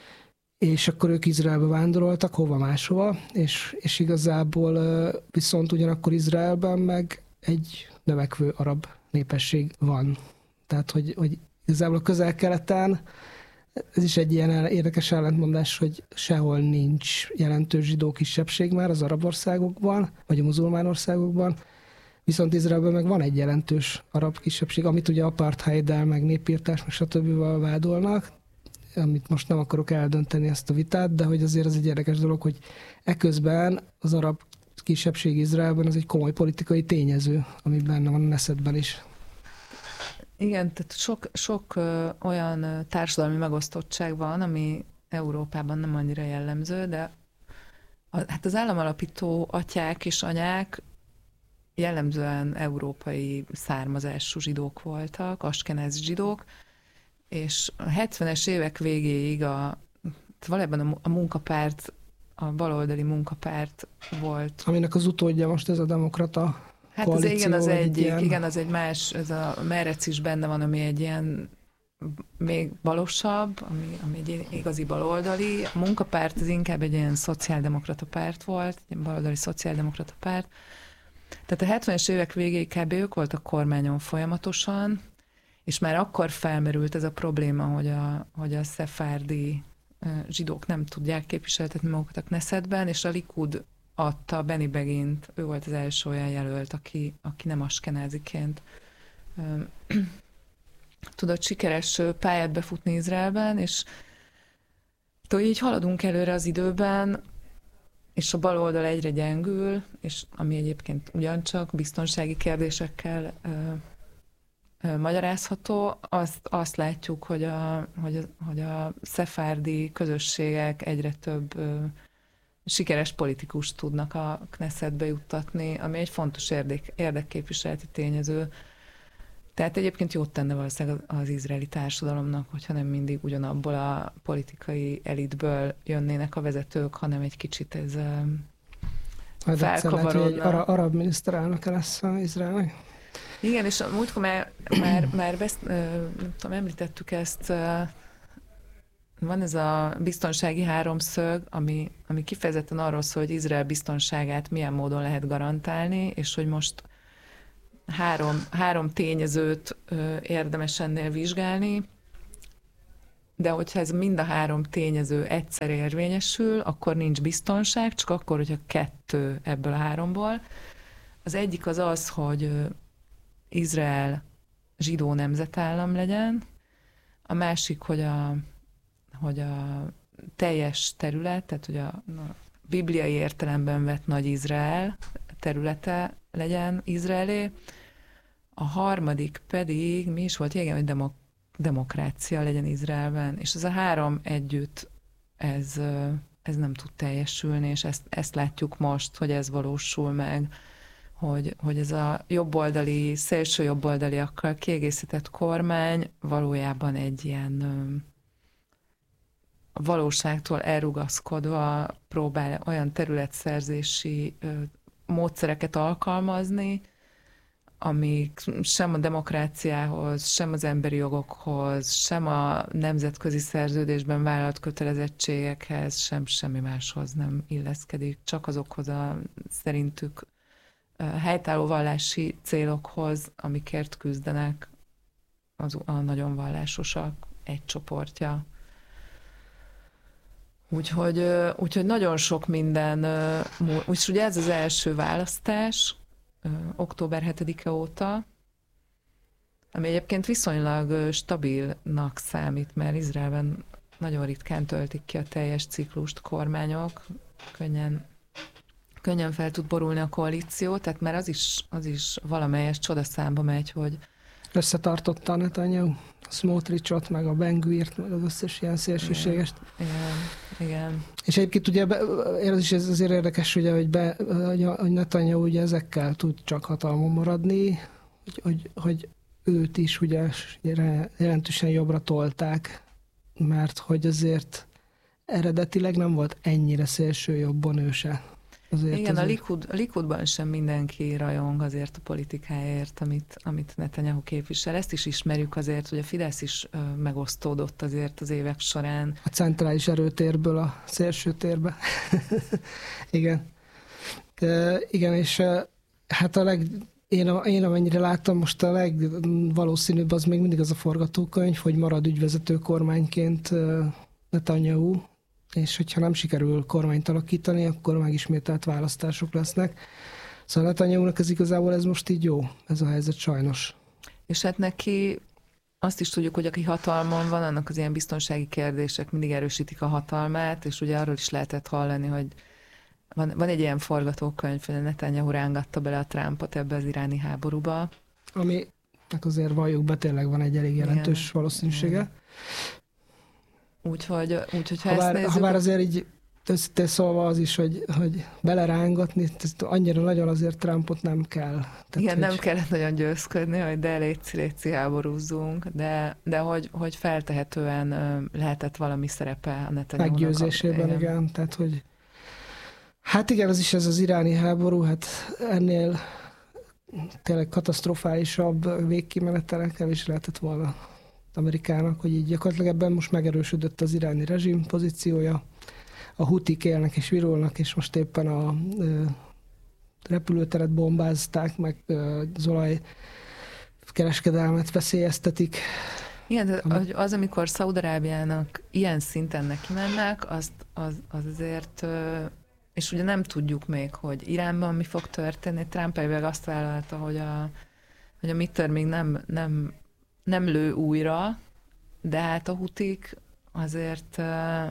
[SPEAKER 1] és akkor ők Izraelbe vándoroltak, hova máshova, és, és igazából viszont ugyanakkor Izraelben meg egy növekvő arab népesség van. Tehát, hogy, hogy igazából a közel-keleten ez is egy ilyen érdekes ellentmondás, hogy sehol nincs jelentős zsidó kisebbség már az arab országokban, vagy a muzulmán országokban, viszont Izraelben meg van egy jelentős arab kisebbség, amit ugye apartheiddel, meg népírtás, meg stb. Vádolnak, amit most nem akarok eldönteni ezt a vitát, de hogy azért ez egy érdekes dolog, hogy eközben az arab kisebbség Izraelben az egy komoly politikai tényező, ami benne van a Neszetben is.
[SPEAKER 2] Igen, tehát sok, sok ö, olyan társadalmi megosztottság van, ami Európában nem annyira jellemző, de a, hát az államalapító atyák és anyák jellemzően európai származású zsidók voltak, askenázi zsidók, és a hetvenes évek végéig a, valójában a, a munkapárt, a baloldali munkapárt volt.
[SPEAKER 1] Aminek az utódja most ez a demokrata
[SPEAKER 2] hát az igen, az egyik,
[SPEAKER 1] ilyen...
[SPEAKER 2] igen, az egy más, ez a Merec is benne van, ami egy ilyen még balosabb, ami, ami egy igazi baloldali. A munkapárt az inkább egy ilyen szociáldemokrata párt volt, egy baloldali szociáldemokrata párt. Tehát a hetvenes évek végéig kb. Ők voltak kormányon folyamatosan, és már akkor felmerült ez a probléma, hogy a, hogy a szefárdi zsidók nem tudják képviseltetni magukat a Knessetben, és a Likud adta Benny Begint, ő volt az első olyan jelölt, aki, aki nem askenáziként tudott sikeres pályát befutni Izraelben, és így haladunk előre az időben, és a baloldal egyre gyengül, és ami egyébként ugyancsak biztonsági kérdésekkel ö, ö, magyarázható, azt, azt látjuk, hogy a, hogy, a, hogy a szefárdi közösségek egyre több ö, sikeres politikust tudnak a Knessetbe juttatni, ami egy fontos érdek, érdekképviseleti tényező. Tehát egyébként jót tenne valószínűleg az izraeli társadalomnak, hogyha nem mindig ugyanabból a politikai elitből jönnének a vezetők, hanem egy kicsit ez felkavarodna.
[SPEAKER 1] Egy arab miniszterelnöke lesz Izraelnek.
[SPEAKER 2] Igen, és múltkor már, már, már best, nem tudom, említettük ezt, van ez a biztonsági háromszög, ami, ami kifejezetten arról szól, hogy Izrael biztonságát milyen módon lehet garantálni, és hogy most három, három tényezőt ö, érdemes ennél vizsgálni. de hogyha ez mind a három tényező egyszer érvényesül, akkor nincs biztonság, csak akkor, hogyha kettő ebből a háromból. Az egyik az az, hogy Izrael zsidó nemzetállam legyen, a másik, hogy a, hogy a teljes terület, tehát hogy a, a bibliai értelemben vett Nagy Izrael területe legyen Izraelé, a harmadik pedig, mi is volt, igen, hogy demok, demokrácia legyen Izraelben, és ez a három együtt, ez, ez nem tud teljesülni, és ezt, ezt látjuk most, hogy ez valósul meg, hogy, hogy ez a jobboldali, szélső jobboldaliakkal kiegészített kormány valójában egy ilyen a valóságtól elrugaszkodva próbál olyan területszerzési módszereket alkalmazni, amik sem a demokráciához, sem az emberi jogokhoz, sem a nemzetközi szerződésben vállalt kötelezettségekhez, sem semmi máshoz nem illeszkedik, csak azokhoz a szerintük helytálló vallási célokhoz, amikért küzdenek az, a nagyon vallásosak egy csoportja. Úgyhogy, úgyhogy nagyon sok minden, úgyhogy ugye ez az első választás, október hetedike óta, ami egyébként viszonylag stabilnak számít, mert Izraelben nagyon ritkán töltik ki a teljes ciklust kormányok, könnyen, könnyen fel tud borulni a koalíció, tehát már az is, az is valamelyes csodaszámba megy, hogy
[SPEAKER 1] összetartotta a Netanyahu, a Smotrichot, meg a Ben Gvirt, meg az összes ilyen szélsőségest.
[SPEAKER 2] Igen, igen, igen.
[SPEAKER 1] És egyébként ugye ez is ez azért érdekes, ugye, hogy, be, hogy Netanyahu ugye ezekkel tud csak hatalmon maradni, hogy, hogy, hogy őt is ugye jelentősen jobbra tolták, mert hogy azért eredetileg nem volt ennyire szélső jobbon ő se. Azért
[SPEAKER 2] igen,
[SPEAKER 1] azért...
[SPEAKER 2] a, Likud, a Likudban sem mindenki rajong azért a politikáért, amit, amit Netanyahu képvisel. Ezt is ismerjük azért, hogy a Fidesz is ö, megosztódott azért az évek során.
[SPEAKER 1] A centrális erőtérből a szélső térbe. Igen. De, igen, és hát a leg... Én, a, én amennyire láttam, most a legvalószínűbb az még mindig az a forgatókönyv, hogy marad ügyvezető kormányként Netanyahu, és hogyha nem sikerül kormányt alakítani, akkor megismételt választások lesznek. Szóval Netanyahunak ez igazából ez most így jó, ez a helyzet sajnos.
[SPEAKER 2] És hát neki azt is tudjuk, hogy aki hatalmon van, annak az ilyen biztonsági kérdések mindig erősítik a hatalmát, és ugye arról is lehetett hallani, hogy van, van egy ilyen forgatókönyv, hogy Netanyahu rángatta bele a Trumpot ebbe az iráni háborúba.
[SPEAKER 1] Aminek azért valljuk be, tényleg van egy elég jelentős igen, valószínűsége. Igen.
[SPEAKER 2] Úgyhogy, úgyhogy ha,
[SPEAKER 1] ha,
[SPEAKER 2] ezt
[SPEAKER 1] bár,
[SPEAKER 2] nézzük...
[SPEAKER 1] ha bár azért így összetett szólva az is, hogy, hogy belerángatni, annyira nagyon azért Trumpot nem kell. Tehát,
[SPEAKER 2] igen,
[SPEAKER 1] hogy...
[SPEAKER 2] nem kellett nagyon győzködni, hogy de léci, léci háborúzzunk, de, de hogy, hogy feltehetően lehetett valami szerepe a Netanyahu-nak.
[SPEAKER 1] Meggyőzésében, igen. igen. Tehát, hogy hát igen, az is ez az iráni háború, hát ennél tényleg katasztrofálisabb végkimenetelekkel is lehetett volna Amerikának, hogy így gyakorlatilag ebben most megerősödött az iráni rezsim pozíciója. A hutik élnek és virulnak, és most éppen a ö, repülőteret bombázták, meg ö, az olajkereskedelmet veszélyeztetik.
[SPEAKER 2] Igen, Ami... az, amikor Szaúd-Arábiának ilyen szinten neki mennek, azt, az, az azért, és ugye nem tudjuk még, hogy Iránban mi fog történni. Trump egyébként azt vállalta, hogy a, hogy a midterm még nem, nem nem lő újra, de hát a hutik azért uh,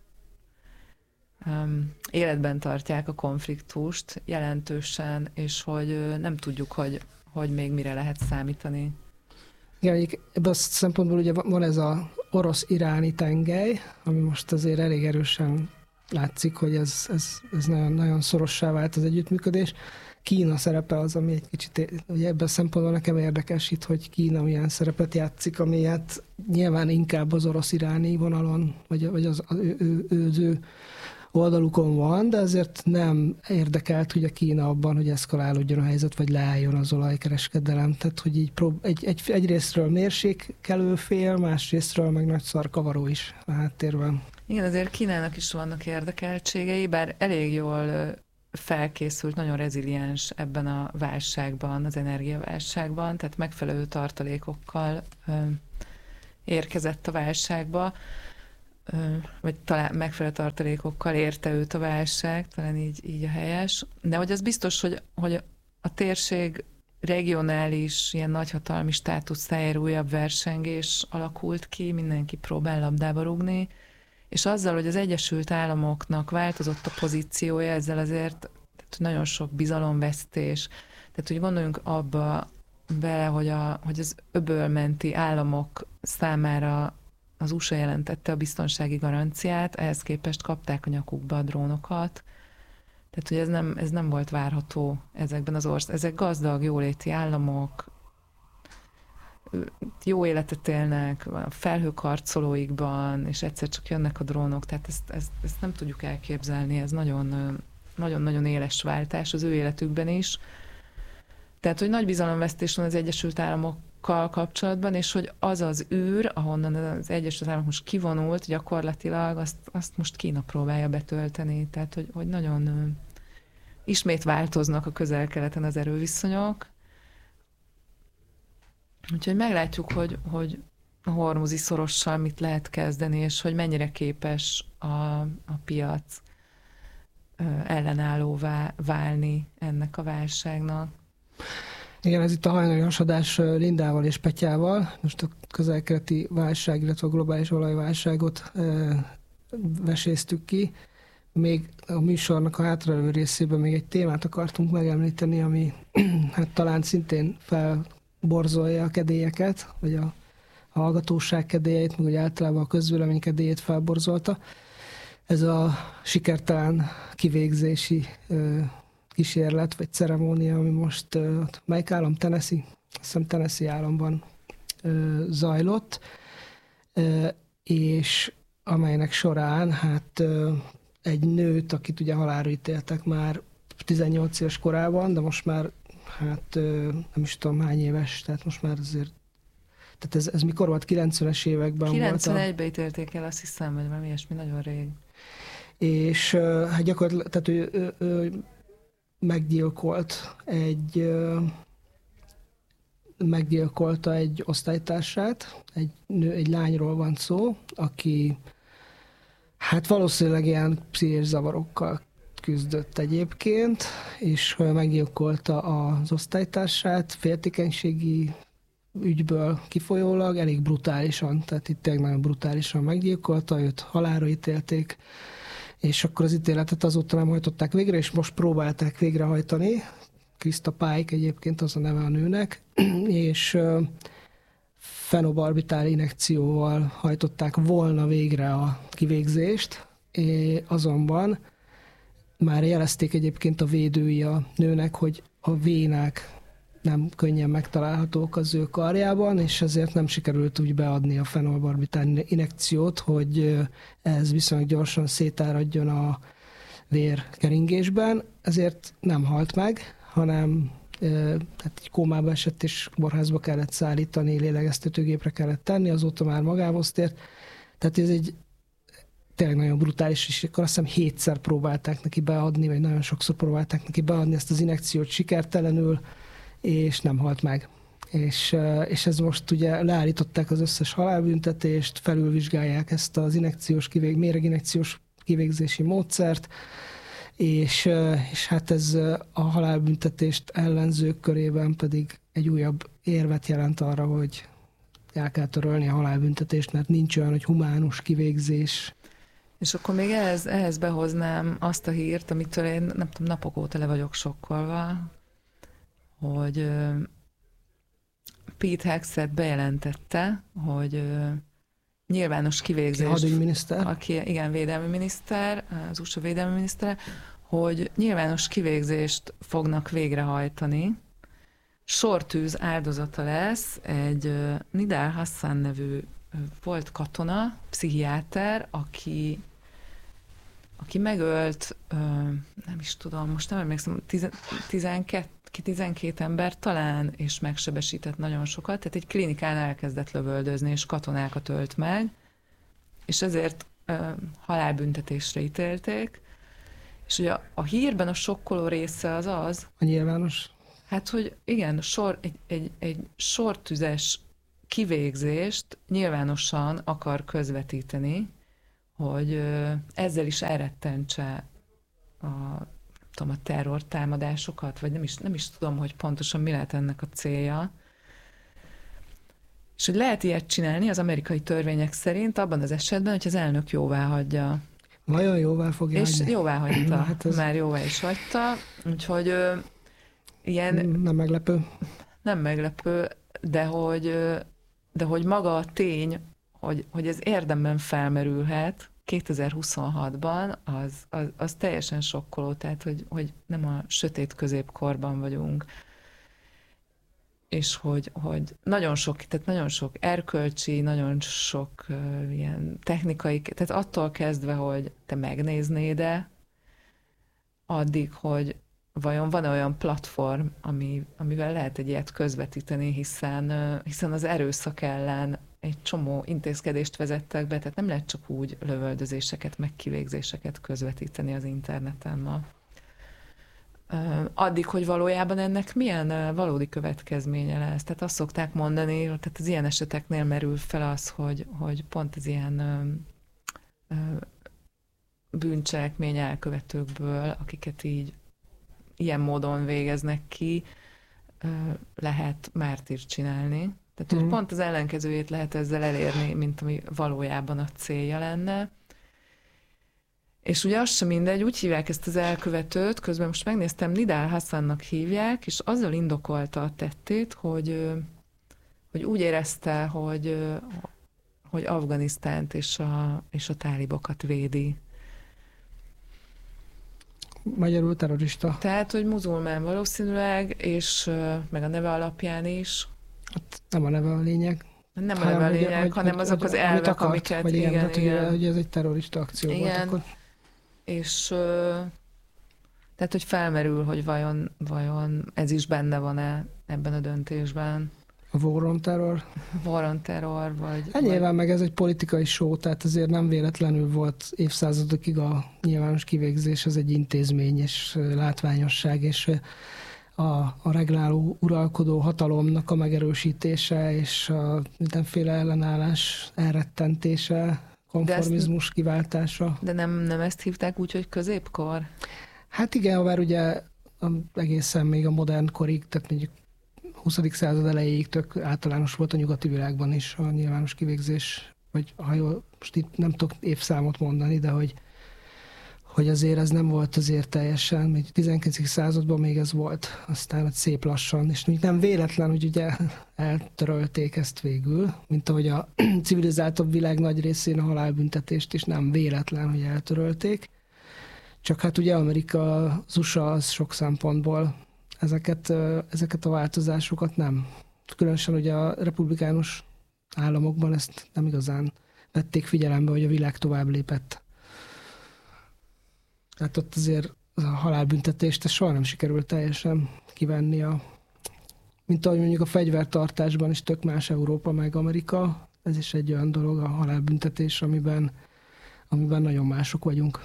[SPEAKER 2] um, életben tartják a konfliktust jelentősen, és hogy uh, nem tudjuk, hogy, hogy még mire lehet számítani.
[SPEAKER 1] Igen, ebben a szempontból ugye van ez az orosz-iráni tengely, ami most azért elég erősen látszik, hogy ez, ez, ez nagyon, nagyon szorossá vált az együttműködés. Kína szerepe az, ami egy kicsit, ugye ebben a szempontból nekem érdekes itt, hogy Kína milyen szerepet játszik, ami hát nyilván inkább az orosz-iráni vonalon, vagy, vagy az, az ő, ő, ő, az ő oldalukon van, de azért nem érdekelt ugye Kína abban, hogy eszkalálódjon a helyzet, vagy leálljon az olajkereskedelem. Tehát, hogy így prób- egy, egy, egyrésztről mérsékelő fél, másrésztről meg nagy szarkavaró is a háttérben.
[SPEAKER 2] Igen, azért Kínának is vannak érdekeltségei, bár elég jól felkészült, nagyon reziliens ebben a válságban, az energiaválságban, tehát megfelelő tartalékokkal érkezett a válságba, vagy talán megfelelő tartalékokkal érte őt a válság, talán így, így a helyes. De hogy az biztos, hogy, hogy a térség regionális, ilyen nagyhatalmi státuszáért újabb versengés alakult ki, mindenki próbál labdába rúgni, és azzal, hogy az Egyesült Államoknak változott a pozíciója, ezzel azért tehát nagyon sok bizalomvesztés. Tehát, hogy gondoljunk abba bele, hogy, a, hogy az öbölmenti államok számára az u es á jelentette a biztonsági garanciát, ehhez képest kapták a nyakukba a drónokat. Tehát, hogy ez nem, ez nem volt várható ezekben az országban. Ezek gazdag, jóléti államok, jó életet élnek, a felhőkarcolóikban, és egyszer csak jönnek a drónok, tehát ezt, ezt, ezt nem tudjuk elképzelni, ez nagyon, nagyon-nagyon éles váltás az ő életükben is. Tehát, hogy nagy bizalomvesztés van az Egyesült Államokkal kapcsolatban, és hogy az az űr, ahonnan az Egyesült Államok most kivonult gyakorlatilag, azt, azt most Kína próbálja betölteni. Tehát, hogy, hogy nagyon ismét változnak a Közel-Keleten az erőviszonyok. Úgyhogy meglátjuk, hogy, hogy a hormuzi szorossal mit lehet kezdeni, és hogy mennyire képes a, a piac ellenállóvá válni ennek a válságnak.
[SPEAKER 1] Igen, ez itt a hajnali hasadás Lindával és Petyával. Most a közel-keleti válság, illetve a globális olajválságot e, veséztük ki. Még a műsornak a hátralévő részében még egy témát akartunk megemlíteni, ami hát talán szintén felborzolja a kedélyeket, vagy a, a hallgatóság kedélyeit, meg úgy általában a közvélemény kedélyét felborzolta. Ez a sikertelen kivégzési e, kísérlet, vagy ceremónia, ami most uh, melyik állam? Tennessee? Azt hiszem Tennessee államban uh, zajlott, uh, és amelynek során hát uh, egy nőt, akit ugye halálra ítéltek már tizennyolc éves korában, de most már hát uh, nem is tudom hány éves, tehát most már azért tehát ez, ez mikor volt? kilencvenes években
[SPEAKER 2] kilencvenegyben volt a... ítélték el, azt hiszem, vagy valami ilyesmi, nagyon rég.
[SPEAKER 1] És uh, hát gyakorlatilag, tehát ő, ő, ő meggyilkolt egy meggyilkolta egy osztálytársát, egy nő, egy lányról van szó, aki hát valószínűleg ilyen pszichés zavarokkal küzdött egyébként, és meggyilkolta az osztálytársát féltékenységi ügyből kifolyólag, elég brutálisan, tehát itt tényleg nagyon brutálisan meggyilkolta, őt halálra ítélték, és akkor az ítéletet azóta nem hajtották végre, és most próbálták végrehajtani. Krista Pike egyébként az a neve a nőnek, és fenobarbitál injekcióval hajtották volna végre a kivégzést, azonban már jelezték egyébként a védői a nőnek, hogy a vénák nem könnyen megtalálhatók az ő karjában, és ezért nem sikerült úgy beadni a fenolbarbitál injekciót, hogy ez viszonylag gyorsan szétáradjon a vérkeringésben, ezért nem halt meg, hanem tehát egy kómába esett, és kórházba kellett szállítani, lélegeztetőgépre kellett tenni, azóta már magához tért. Tehát ez egy tényleg nagyon brutális, és akkor azt hiszem hétszer próbálták neki beadni, vagy nagyon sokszor próbálták neki beadni ezt az injekciót sikertelenül, és nem halt meg. És, és ez most ugye leállították az összes halálbüntetést, felülvizsgálják ezt az injekciós kivég, méreginjekciós kivégzési módszert, és, és hát ez a halálbüntetést ellenzők körében pedig egy újabb érvet jelent arra, hogy el kell törölni a halálbüntetést, mert nincs olyan, hogy humánus kivégzés.
[SPEAKER 2] És akkor még ehhez, ehhez behoznám azt a hírt, amitől én nem tudom, napok óta le vagyok sokkolva, hogy uh, Pete Hegseth bejelentette, hogy uh, nyilvános kivégzés...
[SPEAKER 1] A hadügyminiszter?
[SPEAKER 2] Aki, igen, védelmi miniszter, az u es á védelmi minisztere, hogy nyilvános kivégzést fognak végrehajtani. Sortűz áldozata lesz egy uh, Nidal Hassan nevű uh, volt katona, pszichiáter, aki, aki megölt, uh, nem is tudom, most nem emlékszem, tizenkét ki tizenkét ember talán, és megsebesített nagyon sokat, tehát egy klinikán elkezdett lövöldözni, és katonákat ölt meg, és ezért uh, halálbüntetésre ítélték. És ugye a, a hírben a sokkoló része az az...
[SPEAKER 1] A nyilvános?
[SPEAKER 2] Hát, hogy igen, sor, egy, egy, egy sortüzes kivégzést nyilvánosan akar közvetíteni, hogy ezzel is elrettentse a, tudom, a terrortámadásokat, vagy nem is, nem is tudom, hogy pontosan mi lehet ennek a célja. És hogy lehet ilyet csinálni az amerikai törvények szerint abban az esetben, hogy az elnök jóvá hagyja.
[SPEAKER 1] Vajon jóvá fogja
[SPEAKER 2] És
[SPEAKER 1] hagyni?
[SPEAKER 2] jóvá hagyta.
[SPEAKER 1] Hát ez...
[SPEAKER 2] Már jóvá is hagyta. Úgyhogy ö, ilyen...
[SPEAKER 1] Nem meglepő.
[SPEAKER 2] Nem meglepő, de hogy, de hogy maga a tény, hogy, hogy ez érdemben felmerülhet kétezer-huszonhatban, az, az, az teljesen sokkoló, tehát hogy, hogy nem a sötét középkorban vagyunk, és hogy, hogy nagyon sok, tehát nagyon sok erkölcsi, nagyon sok uh, ilyen technikai, tehát attól kezdve, hogy te megnéznéd-e, addig, hogy vajon van olyan platform, ami, amivel lehet egy ilyet közvetíteni, hiszen, hiszen az erőszak ellen egy csomó intézkedést vezettek be, tehát nem lehet csak úgy lövöldözéseket, meg kivégzéseket közvetíteni az interneten ma. Addig, hogy valójában ennek milyen valódi következménye lesz. Tehát azt szokták mondani, tehát az ilyen eseteknél merül fel az, hogy, hogy pont az ilyen ö, ö, bűncselekmény elkövetőkből, akiket így ilyen módon végeznek ki, lehet mártírt csinálni. Tehát, hogy mm. pont az ellenkezőjét lehet ezzel elérni, mint ami valójában a célja lenne. És ugye az sem mindegy, úgy hívják ezt az elkövetőt, közben most megnéztem, Nidal Hassannak hívják, és azzal indokolta a tettét, hogy, hogy úgy érezte, hogy, hogy Afganisztánt és a, és a tálibokat védi.
[SPEAKER 1] Magyarul terrorista.
[SPEAKER 2] Tehát, hogy muzulmán valószínűleg, és meg a neve alapján is.
[SPEAKER 1] Hát nem a neve a lényeg.
[SPEAKER 2] Nem a neve a lényeg, hogy, hanem hogy, azok hogy, az elvek, akart, amiket...
[SPEAKER 1] Vagy igen, igen, hát,
[SPEAKER 2] igen.
[SPEAKER 1] Hogy ez egy terrorista akció
[SPEAKER 2] igen.
[SPEAKER 1] volt akkor.
[SPEAKER 2] És tehát, hogy felmerül, hogy vajon, vajon ez is benne van-e ebben a döntésben.
[SPEAKER 1] A War on Terror.
[SPEAKER 2] War on Terror, vagy...
[SPEAKER 1] Hát nyilván
[SPEAKER 2] vagy...
[SPEAKER 1] meg ez egy politikai show, tehát azért nem véletlenül volt évszázadokig a nyilvános kivégzés, ez egy intézmény és látványosság, és a, a regláló, uralkodó hatalomnak a megerősítése, és a mindenféle ellenállás elrettentése, konformizmus ezt, kiváltása.
[SPEAKER 2] De nem, nem ezt hívták úgy, hogy középkor?
[SPEAKER 1] Hát igen, bár ugye egészen még a modern korig, tehát mondjuk huszadik század elejéig tök általános volt a nyugati világban is a nyilvános kivégzés, vagy ha jól, most itt nem tudok évszámot mondani, de hogy, hogy azért ez nem volt azért teljesen, még a tizenkilencedik században még ez volt, aztán szép lassan, és nem véletlen, hogy ugye eltörölték ezt végül, mint ahogy a civilizáltabb világ nagy részén a halálbüntetést is nem véletlen, hogy eltörölték, csak hát ugye Amerika, az u es á az sok szempontból Ezeket, ezeket a változásokat nem. Különösen ugye a republikánus államokban ezt nem igazán vették figyelembe, hogy a világ tovább lépett. Tehát ott azért a halálbüntetést soha nem sikerült teljesen kivenni. A, mint ahogy mondjuk a fegyvertartásban is tök más Európa meg Amerika. Ez is egy olyan dolog, a halálbüntetés, amiben, amiben nagyon mások vagyunk.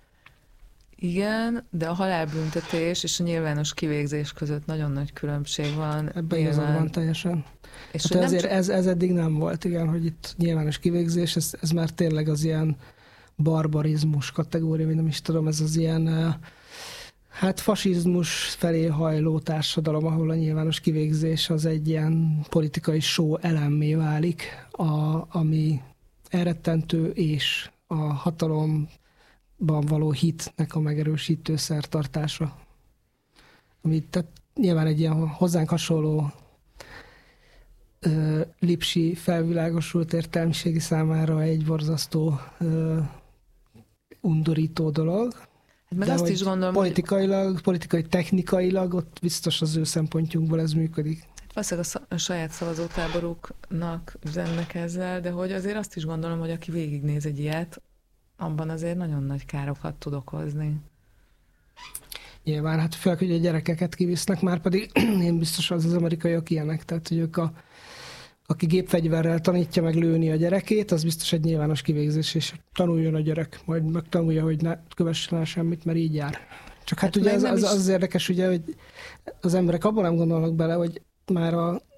[SPEAKER 2] Igen, de a halálbüntetés és a nyilvános kivégzés között nagyon nagy különbség van.
[SPEAKER 1] Ebben igazad van teljesen. És hát ezért csak... ez, ez eddig nem volt, igen, hogy itt nyilvános kivégzés, ez, ez már tényleg az ilyen barbarizmus kategória, vagy nem is tudom, ez az ilyen hát fasizmus felé hajló társadalom, ahol a nyilvános kivégzés az egy ilyen politikai show elemmé válik, a, ami elrettentő és a hatalom való hitnek a megerősítő szertartása. Ami tehát nyilván egy ilyen hozzánk hasonló ö, lipsi felvilágosult értelmiségi számára egy borzasztó ö, undorító dolog.
[SPEAKER 2] Hát meg
[SPEAKER 1] de
[SPEAKER 2] azt is gondolom,
[SPEAKER 1] politikailag,
[SPEAKER 2] hogy...
[SPEAKER 1] politikai technikailag ott biztos az ő szempontjunkból ez működik.
[SPEAKER 2] Valószínűleg a saját szavazótáboruknak üzennek ezzel, de hogy azért azt is gondolom, hogy aki végignéz egy ilyet, abban azért nagyon nagy károkat tud okozni.
[SPEAKER 1] Nyilván, hát főleg, hogy a gyerekeket kivisznek, már pedig én biztos az az amerikaiak ilyenek, tehát hogy ők a, aki gépfegyverrel tanítja meg lőni a gyerekét, az biztos egy nyilvános kivégzés, és tanuljon a gyerek, majd megtanulja, hogy ne kövessen el semmit, mert így jár. Csak hát, hát ugye az, az, az, az érdekes, ugye, hogy az emberek abban nem gondolnak bele, hogy már a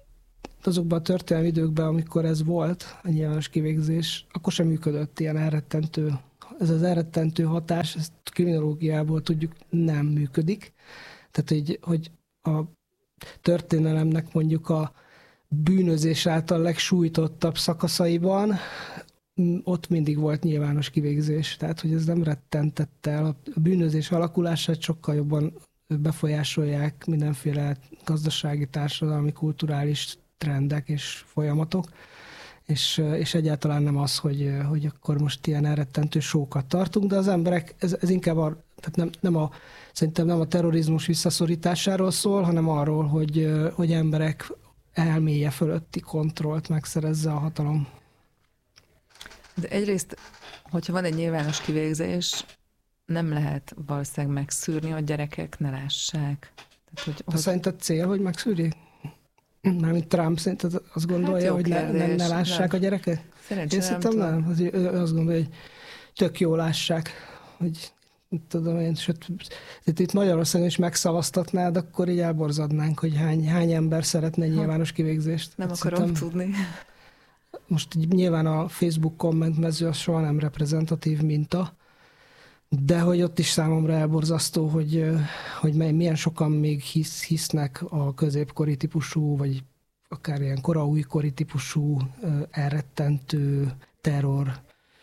[SPEAKER 1] azokban a történelmi időkben, amikor ez volt, a nyilvános kivégzés, akkor sem működött ilyen elrettentő. Ez az elrettentő hatás, ezt kriminológiából tudjuk, nem működik. Tehát, hogy, hogy a történelemnek mondjuk a bűnözés által legsújtottabb szakaszaiban ott mindig volt nyilvános kivégzés. Tehát, hogy ez nem rettentette el. A bűnözés alakulását sokkal jobban befolyásolják mindenféle gazdasági, társadalmi, kulturális trendek és folyamatok, és, és egyáltalán nem az, hogy, hogy akkor most ilyen elrettentő sókat tartunk, de az emberek, ez, ez inkább a, tehát nem, nem a, szerintem nem a terrorizmus visszaszorításáról szól, hanem arról, hogy, hogy emberek elméje fölötti kontrollt megszerezze a hatalom.
[SPEAKER 2] De egyrészt, hogyha van egy nyilvános kivégzés, nem lehet valószínűleg megszűrni, hogy gyerekek ne lássák. Tehát, hogy, hogy...
[SPEAKER 1] Szerinted cél, hogy megszűrjék? Mármint Trump szerinted azt gondolja, hát hogy ne, ne, ne lássák nem. a gyerekek?
[SPEAKER 2] Szerencsére
[SPEAKER 1] én szerintem nem. nem. Az, ő azt gondolja, hogy tök jó lássák, hogy tudom én, sőt, itt Magyarországon is megszavaztatnád, akkor így elborzadnánk, hogy hány, hány ember szeretne egy nyilvános kivégzést.
[SPEAKER 2] Nem hát akarom tudni.
[SPEAKER 1] Most így nyilván a Facebook kommentmező az soha nem reprezentatív minta, de hogy ott is számomra elborzasztó, hogy, hogy milyen sokan még hisz, hisznek a középkori típusú, vagy akár ilyen koraújkori típusú elrettentő terror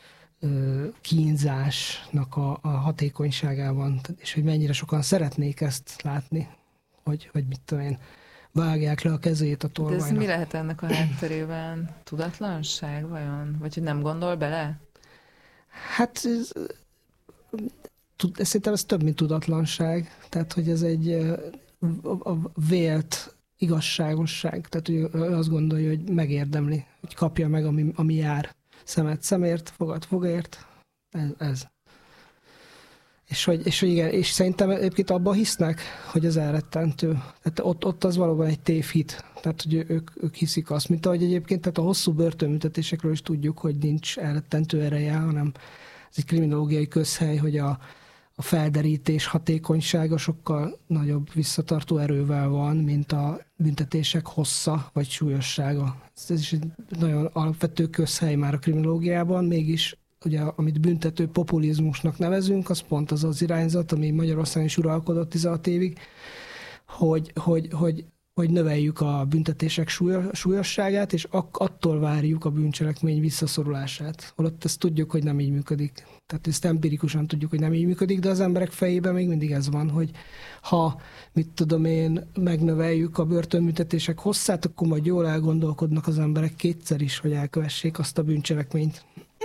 [SPEAKER 1] kínzásnak a, a hatékonyságában, és hogy mennyire sokan szeretnék ezt látni, hogy, hogy mit tudom én, vágják le a kezét a torványnak.
[SPEAKER 2] De ez mi lehet ennek a hátterében? Tudatlanság vajon? Vagy hogy nem gondol bele?
[SPEAKER 1] Hát ez, szerintem ez több, mint tudatlanság. Tehát, hogy ez egy a, a vélt igazságosság. Tehát, hogy azt gondolja, hogy megérdemli, hogy kapja meg, ami, ami jár. Szemet szemért, fogad fogért. Ez. ez. És hogy, és hogy igen, és szerintem egyébként abban hisznek, hogy ez elrettentő. Tehát ott, ott az valóban egy tévhit. Tehát, hogy ők, ők hiszik azt, mint ahogy egyébként tehát a hosszú börtönbüntetésekről is tudjuk, hogy nincs elrettentő ereje, hanem ez egy kriminológiai közhely, hogy a, a felderítés hatékonysága sokkal nagyobb visszatartó erővel van, mint a büntetések hossza vagy súlyossága. Ez is egy nagyon alapvető közhely már a kriminológiában, mégis ugye, amit büntető populizmusnak nevezünk, az pont az az irányzat, ami Magyarországon is uralkodott tizenhat évig, hogy, hogy, hogy, hogy növeljük a büntetések súlyosságát, és attól várjuk a bűncselekmény visszaszorulását. Holott ezt tudjuk, hogy nem így működik. Tehát ezt empirikusan tudjuk, hogy nem így működik, de az emberek fejében még mindig ez van, hogy ha, mit tudom én, megnöveljük a börtönbüntetések hosszát, akkor majd jól elgondolkodnak az emberek kétszer is, hogy elkövessék azt a bűncselekményt.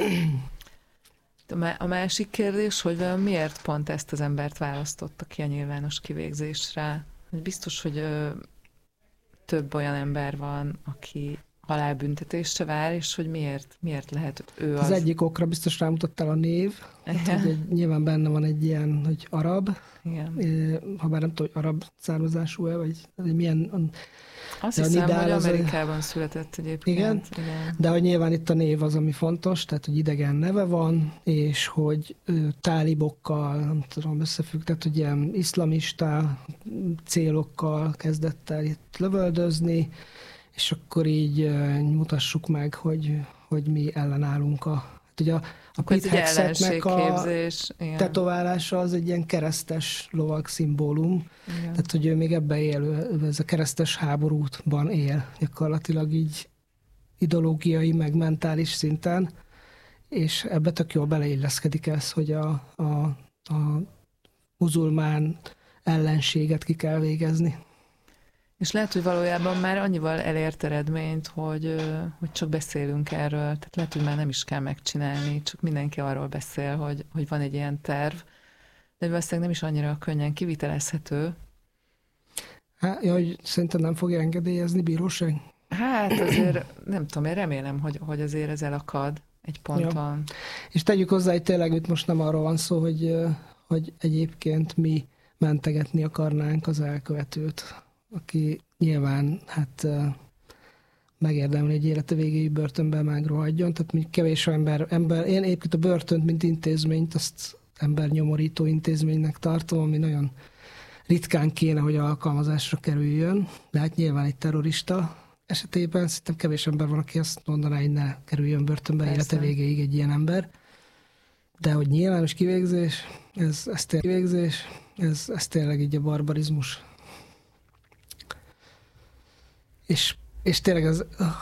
[SPEAKER 2] A másik kérdés, hogy miért pont ezt az embert választotta ki a nyilvános kivégzésre? Biztos, hogy ö, több olyan ember van, aki halálbüntetésre vár, és hogy miért, miért lehet ő az?
[SPEAKER 1] Az egyik okra biztos rámutattál a név. Hát, hogy nyilván benne van egy ilyen, hogy arab.
[SPEAKER 2] Igen.
[SPEAKER 1] Ha bár nem tudom, hogy arab származású-e, vagy milyen...
[SPEAKER 2] Azt hiszem, hogy Amerikában született egyébként.
[SPEAKER 1] Igen? Igen, de hogy nyilván itt a név az, ami fontos, tehát hogy idegen neve van, és hogy ő, tálibokkal, nem tudom, összefügg, tehát hogy ilyen iszlamista célokkal kezdett el itt lövöldözni, és akkor így uh, mutassuk meg, hogy, hogy mi ellenállunk a... Hát ugye a, a Pete Hexetnek a tetoválása az egy ilyen keresztes lovag szimbólum. Igen. Tehát, hogy ő még ebben él, ez a keresztes háborútban él, gyakorlatilag így ideológiai, meg mentális szinten, és ebbe tök jól beleilleszkedik ez, hogy a, a, a muzulmán ellenséget ki kell végezni.
[SPEAKER 2] És lehet, hogy valójában már annyival elért eredményt, hogy, hogy csak beszélünk erről. Tehát lehet, hogy már nem is kell megcsinálni, csak mindenki arról beszél, hogy, hogy van egy ilyen terv. De valószínűleg nem is annyira könnyen kivitelezhető.
[SPEAKER 1] Hát, ja, hogy szerintem nem fogja engedélyezni bíróság?
[SPEAKER 2] Hát azért nem tudom, én remélem, hogy, hogy azért ez elakad egy ponton. Ja.
[SPEAKER 1] És tegyük hozzá, hogy tényleg itt most nem arról van szó, hogy, hogy egyébként mi mentegetni akarnánk az elkövetőt, aki nyilván hát megérdemli egy élete végéig börtönben megrohadjon, tehát még kevés ember, ember, én egyébként a börtönt, mint intézményt, azt embernyomorító intézménynek tartom, ami nagyon ritkán kéne, hogy alkalmazásra kerüljön, de hát nyilván egy terrorista esetében szerintem kevés ember van, aki azt mondaná, hogy ne kerüljön börtönbe
[SPEAKER 2] Persze.
[SPEAKER 1] élete végéig egy ilyen ember. De hogy nyilvános kivégzés, ez, ez, tényleg, kivégzés ez, ez tényleg így a barbarizmus. És, és tényleg az,